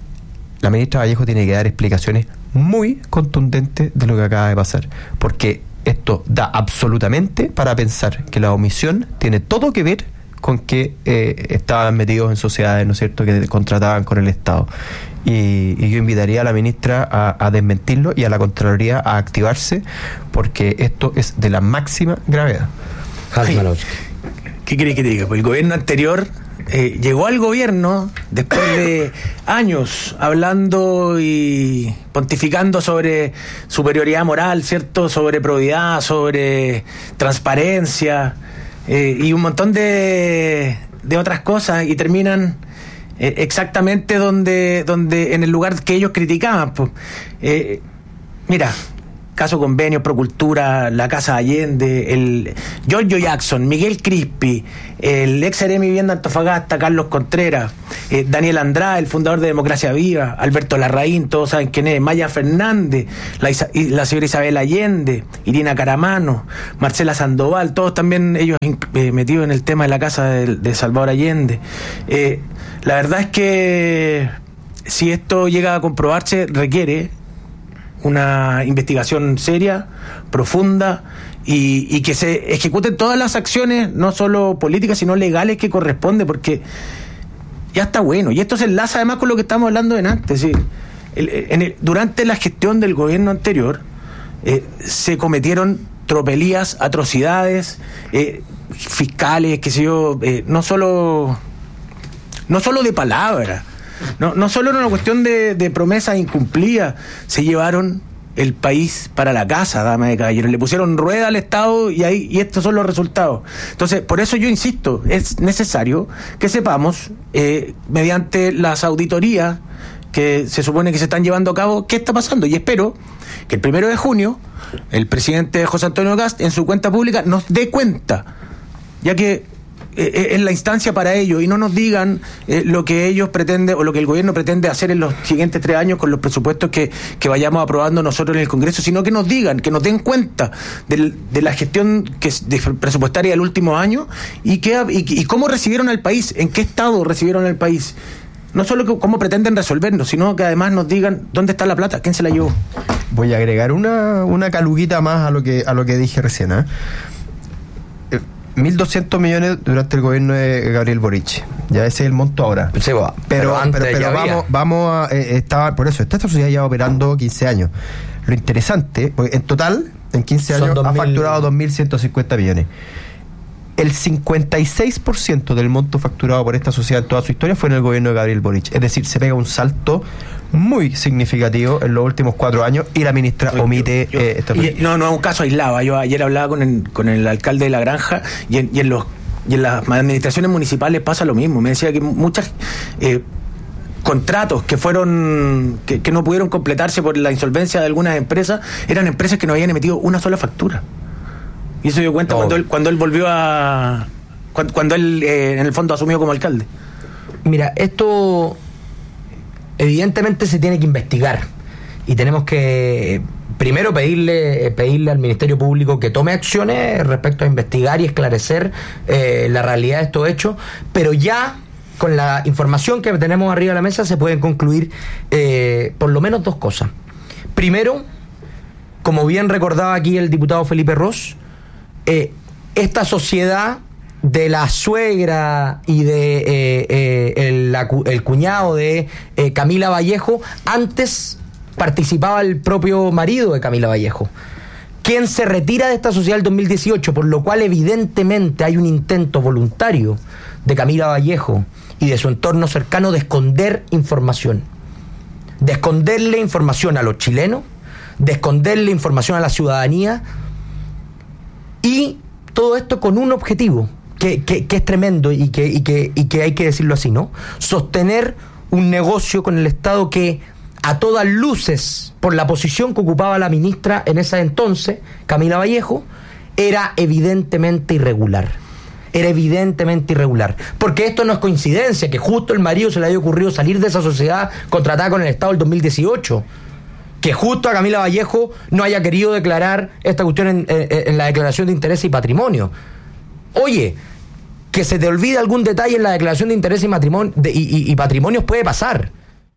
La ministra Vallejo tiene que dar explicaciones muy contundentes de lo que acaba de pasar, porque esto da absolutamente para pensar que la omisión tiene todo que ver con que estaban metidos en sociedades, ¿no es cierto?, que contrataban con el Estado. Y yo invitaría a la ministra a desmentirlo y a la Contraloría a activarse, porque esto es de la máxima gravedad. ¿Qué quiere que diga? Pues el gobierno anterior llegó al gobierno después de años hablando y pontificando sobre superioridad moral, ¿cierto?, sobre probidad, sobre transparencia y un montón de otras cosas, y terminan exactamente donde en el lugar que ellos criticaban. Pues. Mira, caso Convenio, Procultura, la Casa Allende, el Giorgio Jackson, Miguel Crispi, el ex seremi Vivienda Antofagasta, Carlos Contreras, Daniel Andrade, el fundador de Democracia Viva, Alberto Larraín, todos saben quién es, Maya Fernández, la señora Isabel Allende, Irina Caramano, Marcela Sandoval, todos también ellos metidos en el tema de la casa de Salvador Allende. La verdad es que si esto llega a comprobarse, requiere una investigación seria, profunda, y que se ejecuten todas las acciones, no solo políticas, sino legales, que corresponde, porque ya está bueno. Y esto se enlaza además con lo que estamos hablando de antes. ¿Sí? Durante la gestión del gobierno anterior se cometieron tropelías, atrocidades, fiscales, qué sé yo, no solo de palabra. No solo era una cuestión de promesas incumplidas, se llevaron el país para la casa, damas y caballeros, le pusieron rueda al Estado y estos son los resultados. Entonces, por eso yo insisto, es necesario que sepamos, mediante las auditorías que se supone que se están llevando a cabo, qué está pasando, y espero que el 1 de junio el presidente José Antonio Kast en su cuenta pública nos dé cuenta, ya que es la instancia para ello, y no nos digan lo que ellos pretenden o lo que el gobierno pretende hacer en los siguientes 3 años con los presupuestos que vayamos aprobando nosotros en el Congreso, sino que nos digan, que nos den cuenta de la gestión presupuestaria del último año y cómo recibieron al país, en qué estado recibieron al país. No solo cómo pretenden resolverlo, sino que además nos digan dónde está la plata, quién se la llevó. Voy a agregar una caluguita más a lo que dije recién, 1.200 millones durante el gobierno de Gabriel Boric. Ya ese es el monto ahora. Sí, pero vamos a estaba, por eso, esta sociedad lleva operando 15 años. Lo interesante, porque en total, en 15 años, ha facturado 2.150 millones. El 56% del monto facturado por esta sociedad en toda su historia fue en el gobierno de Gabriel Boric. Es decir, se pega un salto muy significativo en los últimos 4 años, y la ministra omite esta. No es un caso aislado. Yo ayer hablaba con el alcalde de La Granja, y en las administraciones municipales pasa lo mismo. Me decía que muchas contratos que no pudieron completarse por la insolvencia de algunas empresas eran empresas que no habían emitido una sola factura. Y eso se dio cuenta cuando él volvió cuando él en el fondo asumió como alcalde. Mira, esto evidentemente se tiene que investigar, y tenemos que primero pedirle al Ministerio Público que tome acciones respecto a investigar y esclarecer la realidad de estos hechos, pero ya con la información que tenemos arriba de la mesa se pueden concluir por lo menos 2 cosas. Primero, como bien recordaba aquí el diputado Felipe Ros, esta sociedad de la suegra y de el cuñado de Camila Vallejo, antes participaba el propio marido de Camila Vallejo, quien se retira de esta sociedad el 2018, por lo cual evidentemente hay un intento voluntario de Camila Vallejo y de su entorno cercano de esconder información, de esconderle información a los chilenos, de esconderle información a la ciudadanía, y todo esto con un objetivo que es tremendo y que hay que decirlo así, ¿no? Sostener un negocio con el Estado que, a todas luces, por la posición que ocupaba la ministra en ese entonces, Camila Vallejo, era evidentemente irregular. Porque esto no es coincidencia que justo el marido se le haya ocurrido salir de esa sociedad contratada con el Estado el 2018. Que justo a Camila Vallejo no haya querido declarar esta cuestión en la declaración de interés y patrimonio. Oye, que se te olvide algún detalle en la declaración de interés y patrimonios puede pasar.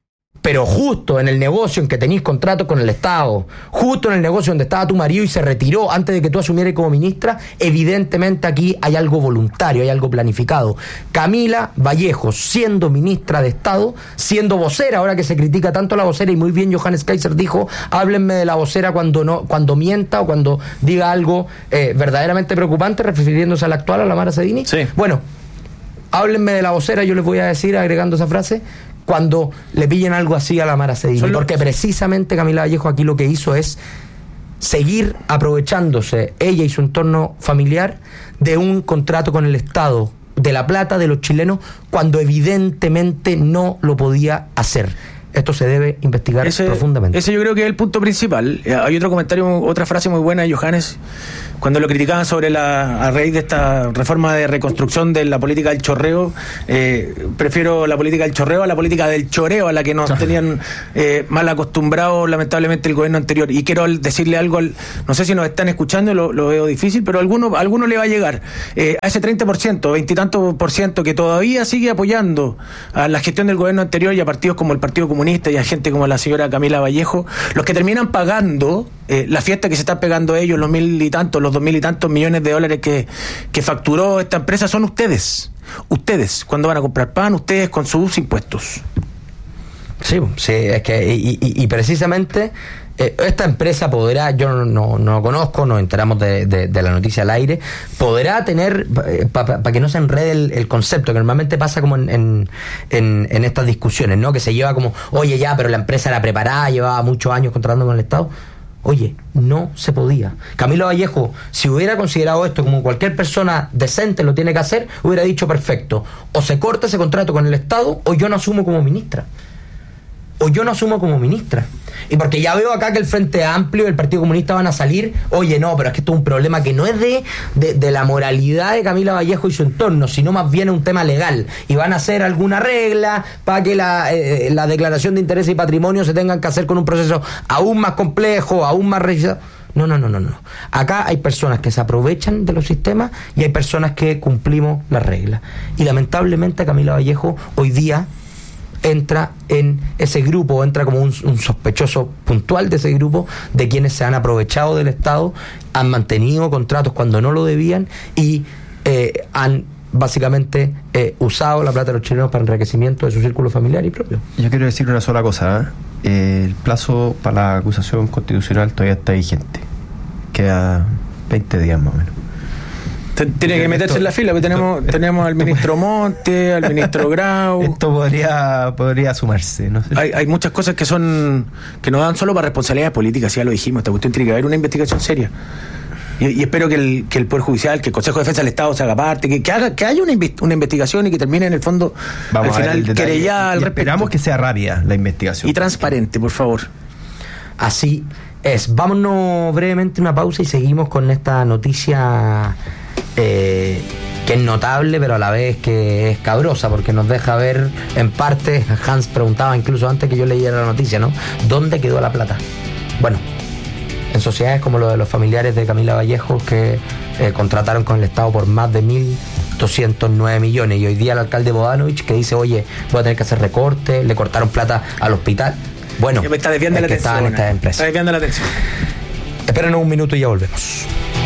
Pero justo en el negocio en que tenéis contratos con el Estado, justo en el negocio donde estaba tu marido y se retiró antes de que tú asumieras como ministra, evidentemente aquí hay algo voluntario, hay algo planificado. Camila Vallejo, siendo ministra de Estado, siendo vocera, ahora que se critica tanto la vocera, y muy bien Johannes Kaiser dijo, háblenme de la vocera cuando mienta o cuando diga algo verdaderamente preocupante, refiriéndose a la actual, a la Mara Sedini. Sí. Bueno, háblenme de la vocera, yo les voy a decir, agregando esa frase, cuando le pillen algo así a la Mara Sedini, porque precisamente Camila Vallejo aquí lo que hizo es seguir aprovechándose, ella y su entorno familiar, de un contrato con el Estado, de la plata de los chilenos, cuando evidentemente no lo podía hacer. Esto se debe investigar profundamente. Ese yo creo que es el punto principal. Hay otro comentario, otra frase muy buena de Johannes, cuando lo criticaban sobre a raíz de esta reforma de reconstrucción de la política del chorreo. Prefiero la política del chorreo a la política del choreo, a la que nos tenían mal acostumbrados lamentablemente el gobierno anterior. Y quiero decirle algo, no sé si nos están escuchando, lo veo difícil, pero a alguno le va a llegar. A ese 30%, 20 y tanto por ciento que todavía sigue apoyando a la gestión del gobierno anterior y a partidos como el Partido Comunista y a gente como la señora Camila Vallejo, los que terminan pagando la fiesta que se están pegando ellos, los 1.000 y tantos, los 2.000 y tantos millones de dólares que facturó esta empresa, son ustedes. Ustedes, cuando van a comprar pan, ustedes con sus impuestos. Sí, es que y precisamente esta empresa podrá, yo no conozco, nos enteramos de la noticia al aire, podrá tener, para que no se enrede el concepto, que normalmente pasa como en estas discusiones, ¿no? Que se lleva como, oye, ya, pero la empresa era preparada, llevaba muchos años contratando con el Estado. Oye, no se podía. Camila Vallejo, si hubiera considerado esto como cualquier persona decente lo tiene que hacer, hubiera dicho, perfecto, o se corta ese contrato con el Estado, o yo no asumo como ministra. Y porque ya veo acá que el Frente Amplio y el Partido Comunista van a salir, oye, no, pero es que esto es un problema que no es de la moralidad de Camila Vallejo y su entorno, sino más bien es un tema legal, y van a hacer alguna regla para que la declaración de interés y patrimonio se tengan que hacer con un proceso aún más complejo, aún más revisado. No. Acá hay personas que se aprovechan de los sistemas y hay personas que cumplimos las reglas. Y lamentablemente Camila Vallejo hoy día entra en ese grupo, entra como un sospechoso puntual de ese grupo de quienes se han aprovechado del Estado, han mantenido contratos cuando no lo debían y han básicamente usado la plata de los chilenos para enriquecimiento de su círculo familiar y propio. Yo quiero decir una sola cosa, el plazo para la acusación constitucional todavía está vigente, queda 20 días más o menos. Tiene que meterse en la fila, porque tenemos al ministro Monte, al ministro Grau. Esto podría sumarse, no sé. Hay muchas cosas que nos dan solo para responsabilidades políticas, ya lo dijimos, esta cuestión tiene que haber una investigación seria. Y espero que el Poder Judicial, que el Consejo de Defensa del Estado se haga parte, que haya una investigación y que termine en el fondo, vamos al final, querellada al respecto. Esperamos que sea rápida la investigación. Y transparente, por favor. Así es. Vámonos brevemente a una pausa y seguimos con esta noticia que es notable, pero a la vez que es cabrosa, porque nos deja ver en parte, Hans preguntaba incluso antes que yo leyera la noticia, ¿no? ¿Dónde quedó la plata? Bueno, en sociedades como lo de los familiares de Camila Vallejo, que contrataron con el Estado por más de 1.209 millones, y hoy día el alcalde Bodanovich que dice, oye, voy a tener que hacer recortes, le cortaron plata al hospital. Bueno, está desviando la atención. Estaban estas empresas. Está desviando la atención. Espérenos un minuto y ya volvemos.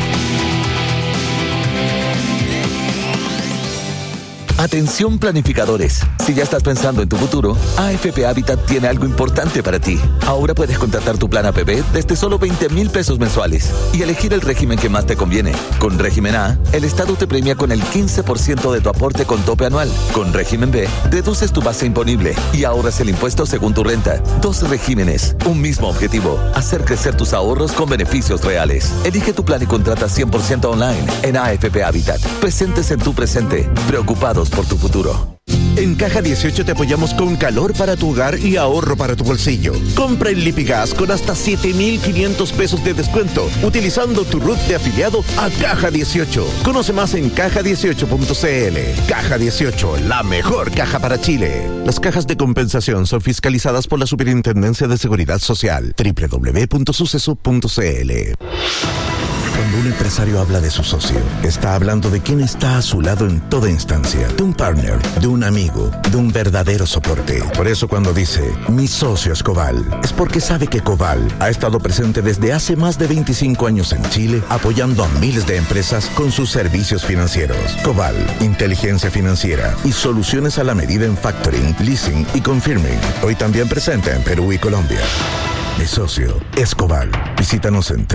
Atención planificadores, si ya estás pensando en tu futuro, AFP Habitat tiene algo importante para ti. Ahora puedes contratar tu plan APB desde solo 20,000 pesos mensuales y elegir el régimen que más te conviene. Con régimen A, el Estado te premia con el 15% de tu aporte con tope anual. Con régimen B, reduces tu base imponible y ahorras el impuesto según tu renta. 2 regímenes, un mismo objetivo, hacer crecer tus ahorros con beneficios reales. Elige tu plan y contrata 100% online en AFP Habitat. Presentes en tu presente, preocupados por tu futuro. En Caja 18 te apoyamos con calor para tu hogar y ahorro para tu bolsillo. Compra en Lipigas con hasta 7,500 pesos de descuento, utilizando tu RUT de afiliado a Caja 18. Conoce más en caja18.cl. Caja 18, la mejor caja para Chile. Las cajas de compensación son fiscalizadas por la Superintendencia de Seguridad Social. www.suceso.cl. Cuando un empresario habla de su socio, está hablando de quien está a su lado en toda instancia, de un partner, de un amigo, de un verdadero soporte. Por eso cuando dice, mi socio es Coval, es porque sabe que Coval ha estado presente desde hace más de 25 años en Chile, apoyando a miles de empresas con sus servicios financieros. Coval, inteligencia financiera y soluciones a la medida en factoring, leasing y confirming. Hoy también presente en Perú y Colombia. Mi socio es Coval. Visítanos en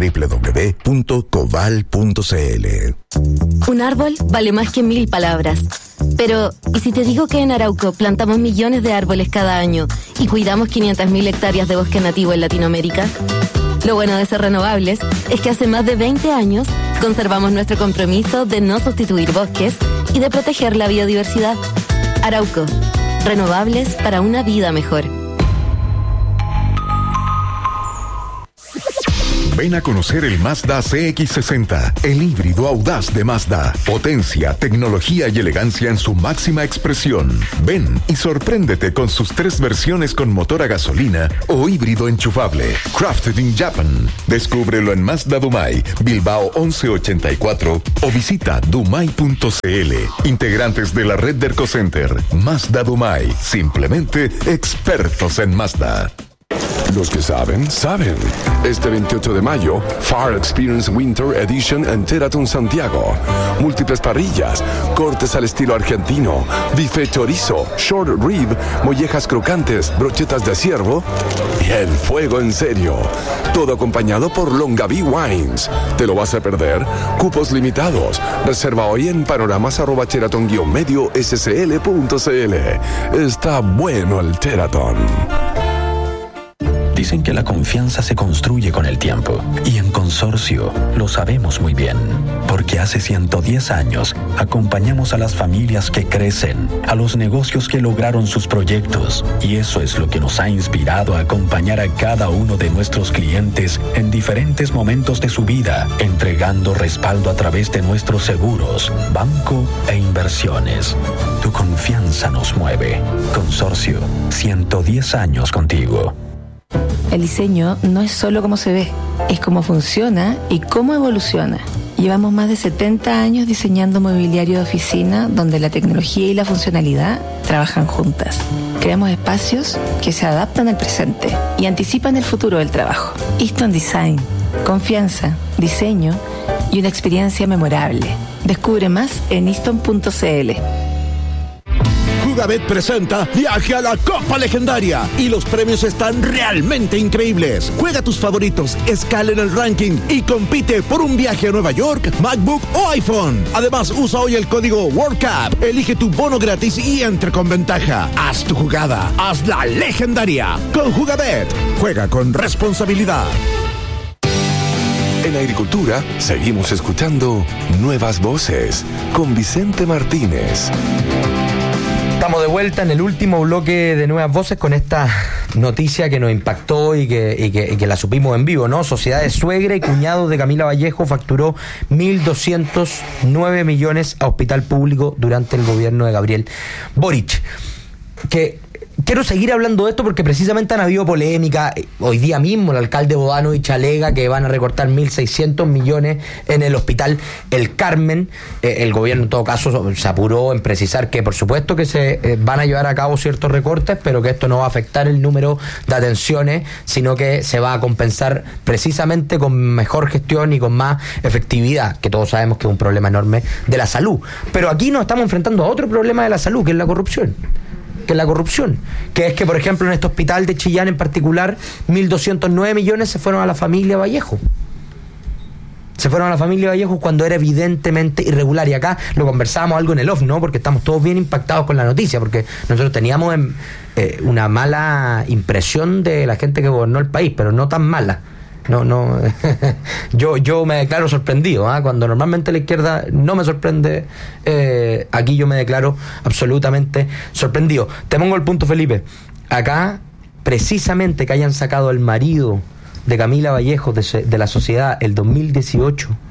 www.coval.cl. Un árbol vale más que 1000 palabras. Pero, ¿y si te digo que en Arauco plantamos millones de árboles cada año y cuidamos 500.000 hectáreas de bosque nativo en Latinoamérica? Lo bueno de ser renovables es que hace más de 20 años conservamos nuestro compromiso de no sustituir bosques y de proteger la biodiversidad. Arauco, renovables para una vida mejor. Ven a conocer el Mazda CX-60, el híbrido audaz de Mazda. Potencia, tecnología y elegancia en su máxima expresión. Ven y sorpréndete con sus 3 versiones con motor a gasolina o híbrido enchufable. Crafted in Japan. Descúbrelo en Mazda Dumai, Bilbao 1184 o visita dumai.cl. Integrantes de la red de Ercocenter. Mazda Dumai. Simplemente expertos en Mazda. Los que saben, saben. Este 28 de mayo, Far Experience Winter Edition en Teraton Santiago. Múltiples parrillas, cortes al estilo argentino, bife chorizo, short rib, mollejas crocantes, brochetas de ciervo y el fuego en serio. Todo acompañado por Longaví Wines. ¿Te lo vas a perder? Cupos limitados. Reserva hoy en panoramas@cheraton-medio-scl.cl. Está bueno el Teraton. Dicen que la confianza se construye con el tiempo, y en Consorcio lo sabemos muy bien, porque hace 110 años acompañamos a las familias que crecen, a los negocios que lograron sus proyectos, y eso es lo que nos ha inspirado a acompañar a cada uno de nuestros clientes en diferentes momentos de su vida, entregando respaldo a través de nuestros seguros, banco e inversiones. Tu confianza nos mueve. Consorcio, 110 años contigo. El diseño no es solo cómo se ve, es cómo funciona y cómo evoluciona. Llevamos más de 70 años diseñando mobiliario de oficina donde la tecnología y la funcionalidad trabajan juntas. Creamos espacios que se adaptan al presente y anticipan el futuro del trabajo. Easton Design, confianza, diseño y una experiencia memorable. Descubre más en easton.cl. Jugabet presenta Viaje a la Copa Legendaria y los premios están realmente increíbles. Juega tus favoritos, escala en el ranking y compite por un viaje a Nueva York, MacBook o iPhone. Además, usa hoy el código WorldCup, elige tu bono gratis y entra con ventaja. Haz tu jugada, hazla legendaria. Con Jugabet, juega con responsabilidad. En agricultura, seguimos escuchando Nuevas Voces con Vicente Martínez. Estamos de vuelta en el último bloque de Nuevas Voces con esta noticia que nos impactó y que la supimos en vivo, ¿no? Sociedad de suegra y cuñado de Camila Vallejo facturó 1.209 millones a hospital público durante el gobierno de Gabriel Boric. Quiero seguir hablando de esto porque precisamente han habido polémica. Hoy día mismo el alcalde Bodanovich alega que van a recortar 1.600 millones en el hospital El Carmen. El gobierno en todo caso se apuró en precisar que por supuesto que se van a llevar a cabo ciertos recortes, pero que esto no va a afectar el número de atenciones, sino que se va a compensar precisamente con mejor gestión y con más efectividad, que todos sabemos que es un problema enorme de la salud. Pero aquí nos estamos enfrentando a otro problema de la salud, que es la corrupción. Que es que, por ejemplo, en este hospital de Chillán en particular, 1.209 millones se fueron a la familia Vallejo. Cuando era evidentemente irregular. Y acá lo conversábamos algo en el off, ¿no? Porque estamos todos bien impactados con la noticia, porque nosotros teníamos una mala impresión de la gente que gobernó el país, pero no tan mala. No, yo me declaro sorprendido, cuando normalmente la izquierda no me sorprende, aquí yo me declaro absolutamente sorprendido. Te pongo el punto, Felipe. Acá, precisamente que hayan sacado al marido de Camila Vallejo de la sociedad el 2018,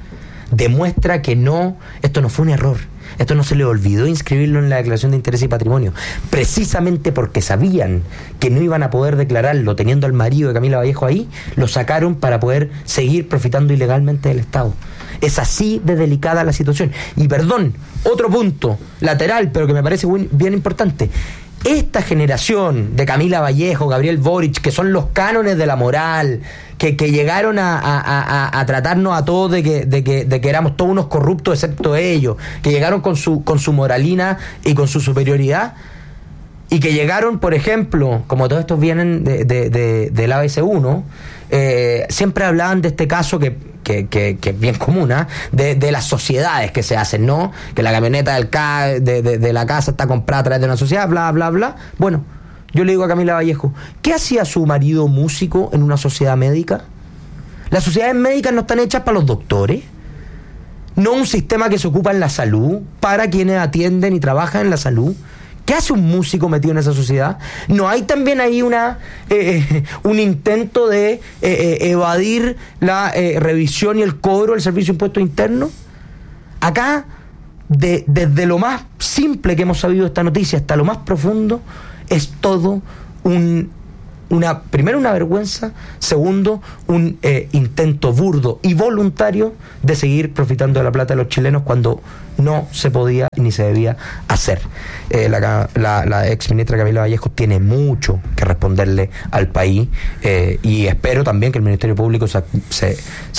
demuestra que esto no fue un error. Esto no se le olvidó inscribirlo en la declaración de interés y patrimonio, precisamente porque sabían que no iban a poder declararlo teniendo al marido de Camila Vallejo ahí, lo sacaron para poder seguir profitando ilegalmente del Estado. Es así de delicada la situación. Y perdón, otro punto lateral, pero que me parece bien importante. Esta generación de Camila Vallejo, Gabriel Boric, que son los cánones de la moral, que llegaron a tratarnos a todos de que éramos todos unos corruptos excepto ellos, que llegaron con su moralina y con su superioridad, y que llegaron, por ejemplo, como todos estos vienen del ABC1, siempre hablaban de este caso que es bien común, de las sociedades que se hacen, ¿no? Que la camioneta de la casa está comprada a través de una sociedad, bla, bla, bla. Bueno, yo le digo a Camila Vallejo, ¿qué hacía su marido músico en una sociedad médica? Las sociedades médicas no están hechas para los doctores, no un sistema que se ocupa en la salud, para quienes atienden y trabajan en la salud. ¿Qué hace un músico metido en esa sociedad? ¿No hay también ahí un intento de evadir la revisión y el cobro del servicio de impuestos internos? Acá, desde lo más simple que hemos sabido de esta noticia hasta lo más profundo, es todo primero una vergüenza, segundo un intento burdo y voluntario de seguir profitando de la plata de los chilenos cuando no se podía ni se debía hacer. La ex ministra Camila Vallejo tiene mucho que responderle al país, y espero también que el Ministerio Público se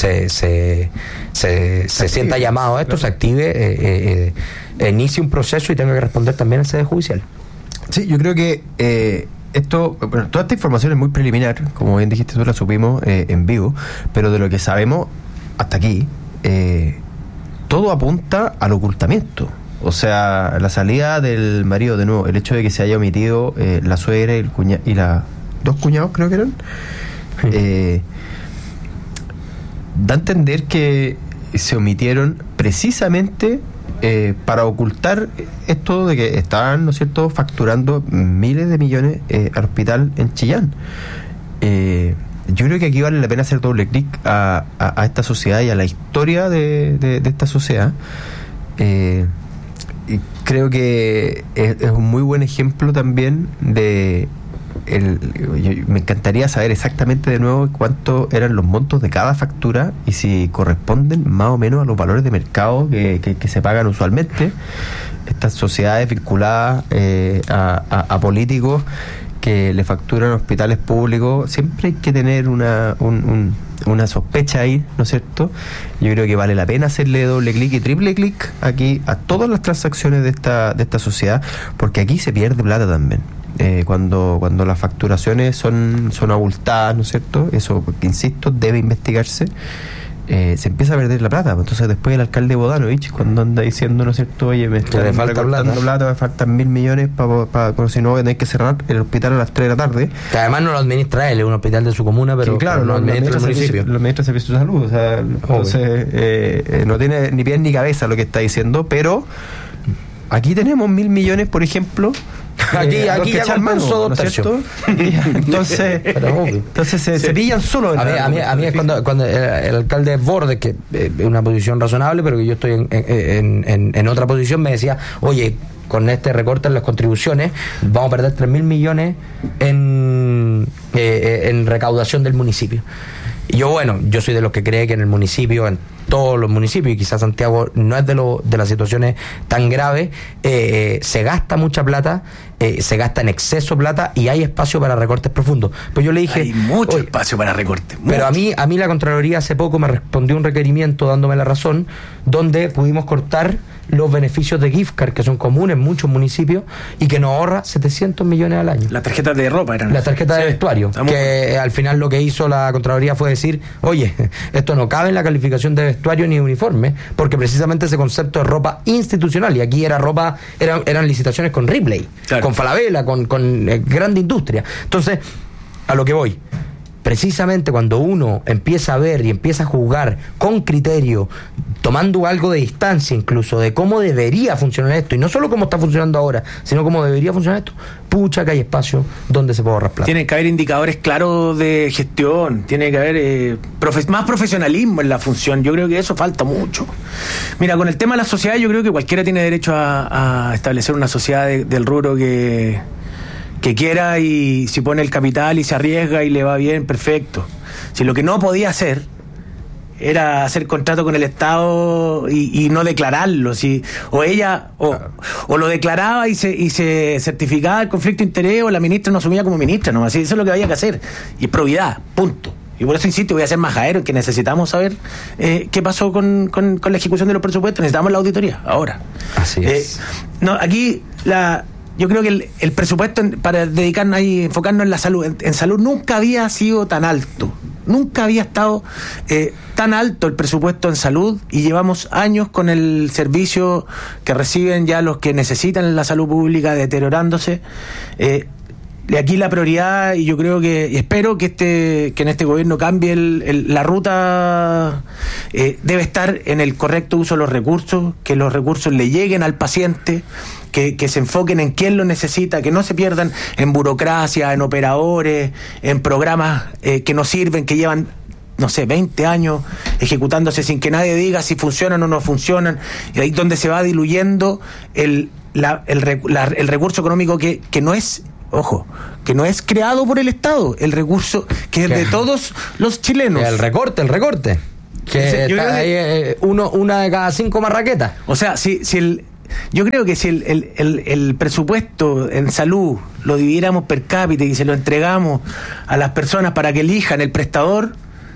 sienta llamado a esto, se active, inicie un proceso y tenga que responder también en sede judicial. Sí, yo creo que toda esta información es muy preliminar, como bien dijiste tú, la supimos en vivo, pero de lo que sabemos hasta aquí, todo apunta al ocultamiento. O sea, la salida del marido, de nuevo, el hecho de que se haya omitido la suegra y dos cuñados, creo que eran, da a entender que se omitieron precisamente para ocultar esto de que estaban, ¿no es cierto?, facturando miles de millones al hospital en Chillán. Yo creo que aquí vale la pena hacer doble clic a esta sociedad y a la historia de esta sociedad. Y creo que es un muy buen ejemplo también me encantaría saber exactamente de nuevo cuánto eran los montos de cada factura y si corresponden más o menos a los valores de mercado que se pagan usualmente. Estas sociedades vinculadas a políticos que le facturan hospitales públicos, siempre hay que tener una sospecha ahí, ¿no es cierto? Yo creo que vale la pena hacerle doble clic y triple clic aquí a todas las transacciones de esta sociedad, porque aquí se pierde plata también. Cuando las facturaciones son abultadas, ¿no es cierto? Eso, porque insisto, debe investigarse. Se empieza a perder la plata. Entonces después el alcalde Bodanovich, cuando anda diciendo, ¿no es cierto?, oye, me están recortando plata, me faltan 1.000 millones para si no voy a tener que cerrar el hospital a las 3 de la tarde. Que además no lo administra él, es un hospital de su comuna, pero que, claro, lo administra el municipio. Lo administra el Servicio de Salud. O sea, entonces no tiene ni pie ni cabeza lo que está diciendo, pero aquí tenemos 1.000 millones, por ejemplo. Aquí ya compensó 2 tercios. Entonces se pillan solo. A mí es cuando el alcalde Bordes, que es una posición razonable, pero que yo estoy en otra posición, me decía, oye, con este recorte en las contribuciones vamos a perder 3.000 millones en recaudación del municipio. Y yo soy de los que cree que en el municipio, en todos los municipios, y quizás Santiago no es de las situaciones tan graves, se gasta mucha plata, se gasta en exceso plata y hay espacio para recortes profundos. Pues yo le dije, hay mucho espacio para recortes. Pero a mí la Contraloría hace poco me respondió un requerimiento dándome la razón, donde pudimos cortar los beneficios de gift card, que son comunes en muchos municipios y que nos ahorra 700 millones al año. Las tarjetas de ropa eran. Las tarjetas de vestuario, que al final lo que hizo la Contraloría fue decir, oye, esto no cabe en la calificación de vestuario ni uniforme, porque precisamente ese concepto de ropa institucional, y aquí eran licitaciones con Ripley, claro, con Falabella, con grande industria. Entonces, a lo que voy, precisamente cuando uno empieza a ver y empieza a juzgar con criterio, tomando algo de distancia incluso de cómo debería funcionar esto, y no solo cómo está funcionando ahora, sino cómo debería funcionar esto, pucha que hay espacio donde se puede ahorrar plata. Tiene que haber indicadores claros de gestión, tiene que haber más profesionalismo en la función. Yo creo que eso falta mucho. Mira, con el tema de la sociedad, yo creo que cualquiera tiene derecho a establecer una sociedad del rubro que quiera, y si pone el capital y se arriesga y le va bien, perfecto. Si lo que no podía hacer era hacer contrato con el Estado y no declararlo, o lo declaraba y se certificaba el conflicto de interés, o la ministra no asumía como ministra, ¿no? Así, eso es lo que había que hacer, y es probidad, punto. Y por eso insisto, voy a ser majadero en que necesitamos saber qué pasó con la ejecución de los presupuestos. Necesitamos la auditoría ahora. Así es. Aquí yo creo que el presupuesto para dedicarnos ahí, enfocarnos en la salud, en salud nunca había sido tan alto. Nunca había estado tan alto el presupuesto en salud, y llevamos años con el servicio que reciben ya los que necesitan la salud pública deteriorándose. Aquí la prioridad, y yo creo y espero que en este gobierno cambie la ruta, debe estar en el correcto uso de los recursos, que los recursos le lleguen al paciente, que se enfoquen en quién lo necesita, que no se pierdan en burocracia, en operadores, en programas que no sirven, que llevan 20 años ejecutándose sin que nadie diga si funcionan o no funcionan, y ahí donde se va diluyendo el recurso económico que no es, ojo, que no es creado por el Estado, el recurso que es de todos los chilenos. El recorte. Que está ahí, una de cada 5 marraquetas. O sea, yo creo que si el presupuesto en salud lo dividiéramos per cápita y se lo entregamos a las personas para que elijan el prestador,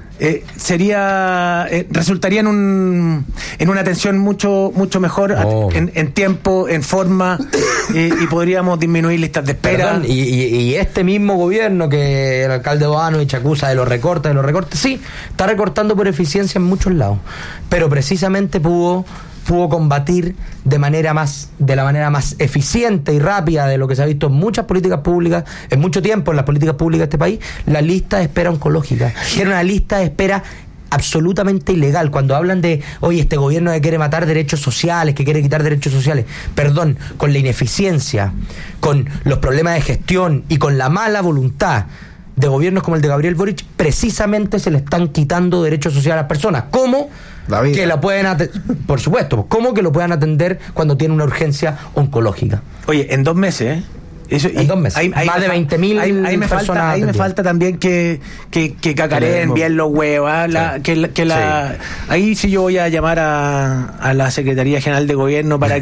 resultaría en una atención mucho mejor, en tiempo, en forma, y podríamos disminuir listas de espera. Perdón, y este mismo gobierno que el alcalde Boanovich acusa de los recortes, sí, está recortando por eficiencia en muchos lados, pero precisamente pudo combatir de la manera más eficiente y rápida de lo que se ha visto en muchas políticas públicas, en mucho tiempo en las políticas públicas de este país, la lista de espera oncológica. Era una lista de espera absolutamente ilegal. Cuando hablan de, oye, este gobierno que quiere matar derechos sociales, que quiere quitar derechos sociales, perdón, con la ineficiencia, con los problemas de gestión y con la mala voluntad de gobiernos como el de Gabriel Boric, precisamente se le están quitando derechos sociales a las personas. ¿Cómo? Que la pueden por supuesto, ¿cómo que lo puedan atender cuando tiene una urgencia oncológica? Oye, en 2 meses, en 2 meses, más de 20.000 personas. Ahí me falta también que cacareen bien los huevos. Ahí sí yo voy a llamar a la Secretaría General de Gobierno para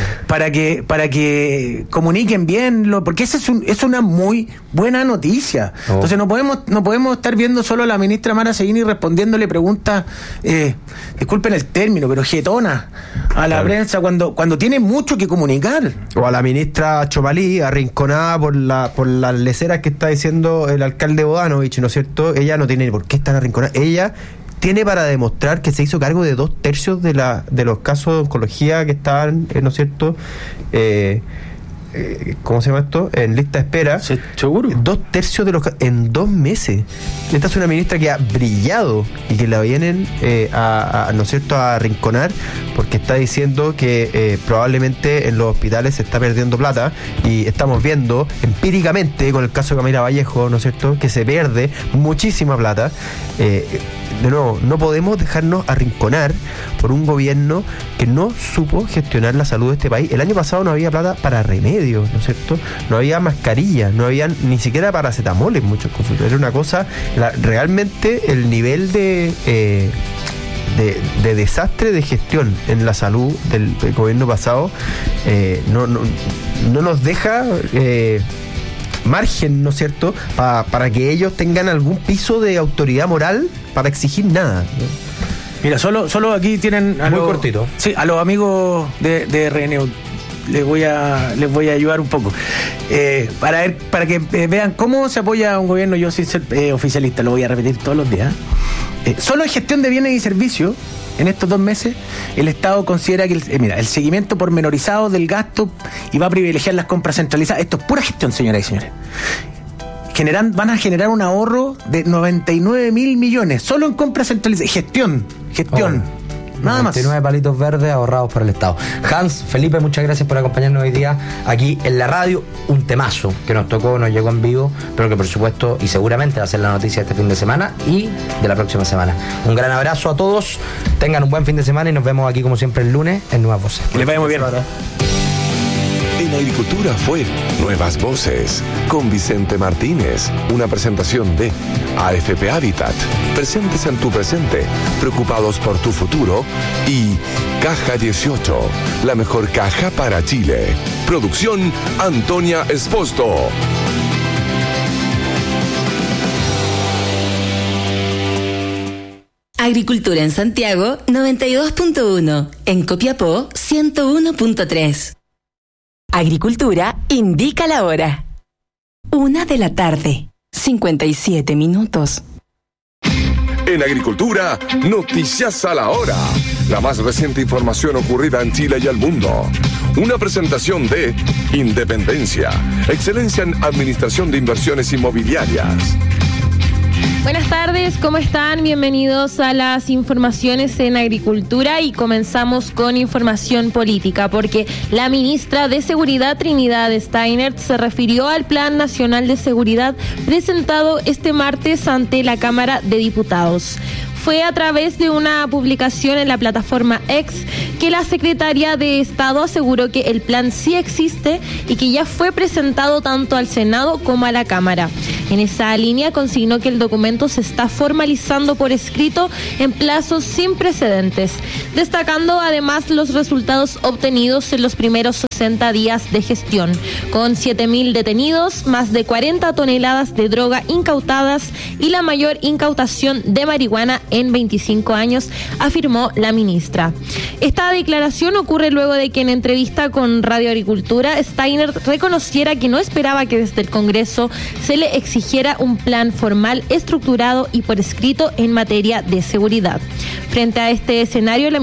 que comuniquen bien, porque es una muy buena noticia. Entonces no podemos estar viendo solo a la ministra Mara Seguini respondiéndole preguntas, disculpen el término, pero jetona a la prensa cuando tiene mucho que comunicar. O a la ministra Chomalí, arrinconada por las leceras que está diciendo el alcalde Boanovich, ¿no es cierto? Ella no tiene por qué estar arrinconada. Ella tiene para demostrar que se hizo cargo de 2/3 de los casos de oncología que estaban, ¿no es cierto? ¿Cómo se llama esto? En lista de espera. Sí, seguro. 2/3 de los en 2 meses. Esta es una ministra que ha brillado y que la vienen ¿no es cierto?, a arrinconar porque está diciendo que probablemente en los hospitales se está perdiendo plata, y estamos viendo empíricamente con el caso de Camila Vallejo, ¿no es cierto?, que se pierde muchísima plata. De nuevo, no podemos dejarnos arrinconar por un gobierno que no supo gestionar la salud de este país. El año pasado no había plata para remedios, ¿no es cierto? No había mascarillas, no había ni siquiera paracetamol en muchos consultorios. Era una cosa, realmente el nivel de desastre de gestión en la salud del gobierno pasado no nos deja margen, ¿no es cierto?, para que ellos tengan algún piso de autoridad moral para exigir nada, ¿no? Mira, solo aquí tienen muy cortito. Sí, a los amigos de RN les voy a ayudar un poco para que vean cómo se apoya a un gobierno. Yo sin ser oficialista, lo voy a repetir todos los días. Solo en gestión de bienes y servicios, en estos 2 meses, el Estado considera que el seguimiento pormenorizado del gasto y va a privilegiar las compras centralizadas. Esto es pura gestión, señoras y señores. van a generar un ahorro de 99.000 millones, solo en compras centralizadas. Gestión. Nada más. 99 palitos verdes ahorrados por el Estado. Hans, Felipe, muchas gracias por acompañarnos hoy día aquí en la radio. Un temazo que nos llegó en vivo, pero que por supuesto y seguramente va a ser la noticia de este fin de semana y de la próxima semana. Un gran abrazo a todos, tengan un buen fin de semana y nos vemos aquí como siempre el lunes en Nuevas Voces. Que les vaya muy bien. En Agricultura fue Nuevas Voces con Vicente Martínez, una presentación de AFP Habitat, presentes en tu presente, preocupados por tu futuro, y Caja 18, la mejor caja para Chile. Producción Antonia Esposto. Agricultura en Santiago 92.1, en Copiapó 101.3. Agricultura indica la hora. 1:57 p.m. En Agricultura, noticias a la hora. La más reciente información ocurrida en Chile y al mundo. Una presentación de Independencia, excelencia en administración de inversiones inmobiliarias. Buenas tardes, ¿cómo están? Bienvenidos a las informaciones en Agricultura y comenzamos con información política porque la ministra de Seguridad, Trinidad Steiner, se refirió al Plan Nacional de Seguridad presentado este martes ante la Cámara de Diputados. Fue a través de una publicación en la plataforma X que la Secretaría de Estado aseguró que el plan sí existe y que ya fue presentado tanto al Senado como a la Cámara. En esa línea consignó que el documento se está formalizando por escrito en plazos sin precedentes, destacando además los resultados obtenidos en los primeros 60 días de gestión, con 7.000 detenidos, más de 40 toneladas de droga incautadas y la mayor incautación de marihuana en 25 años, afirmó la ministra. Esta declaración ocurre luego de que en entrevista con Radio Agricultura, Steiner reconociera que no esperaba que desde el Congreso se le exigiera un plan formal, estructurado y por escrito en materia de seguridad. Frente a este escenario, la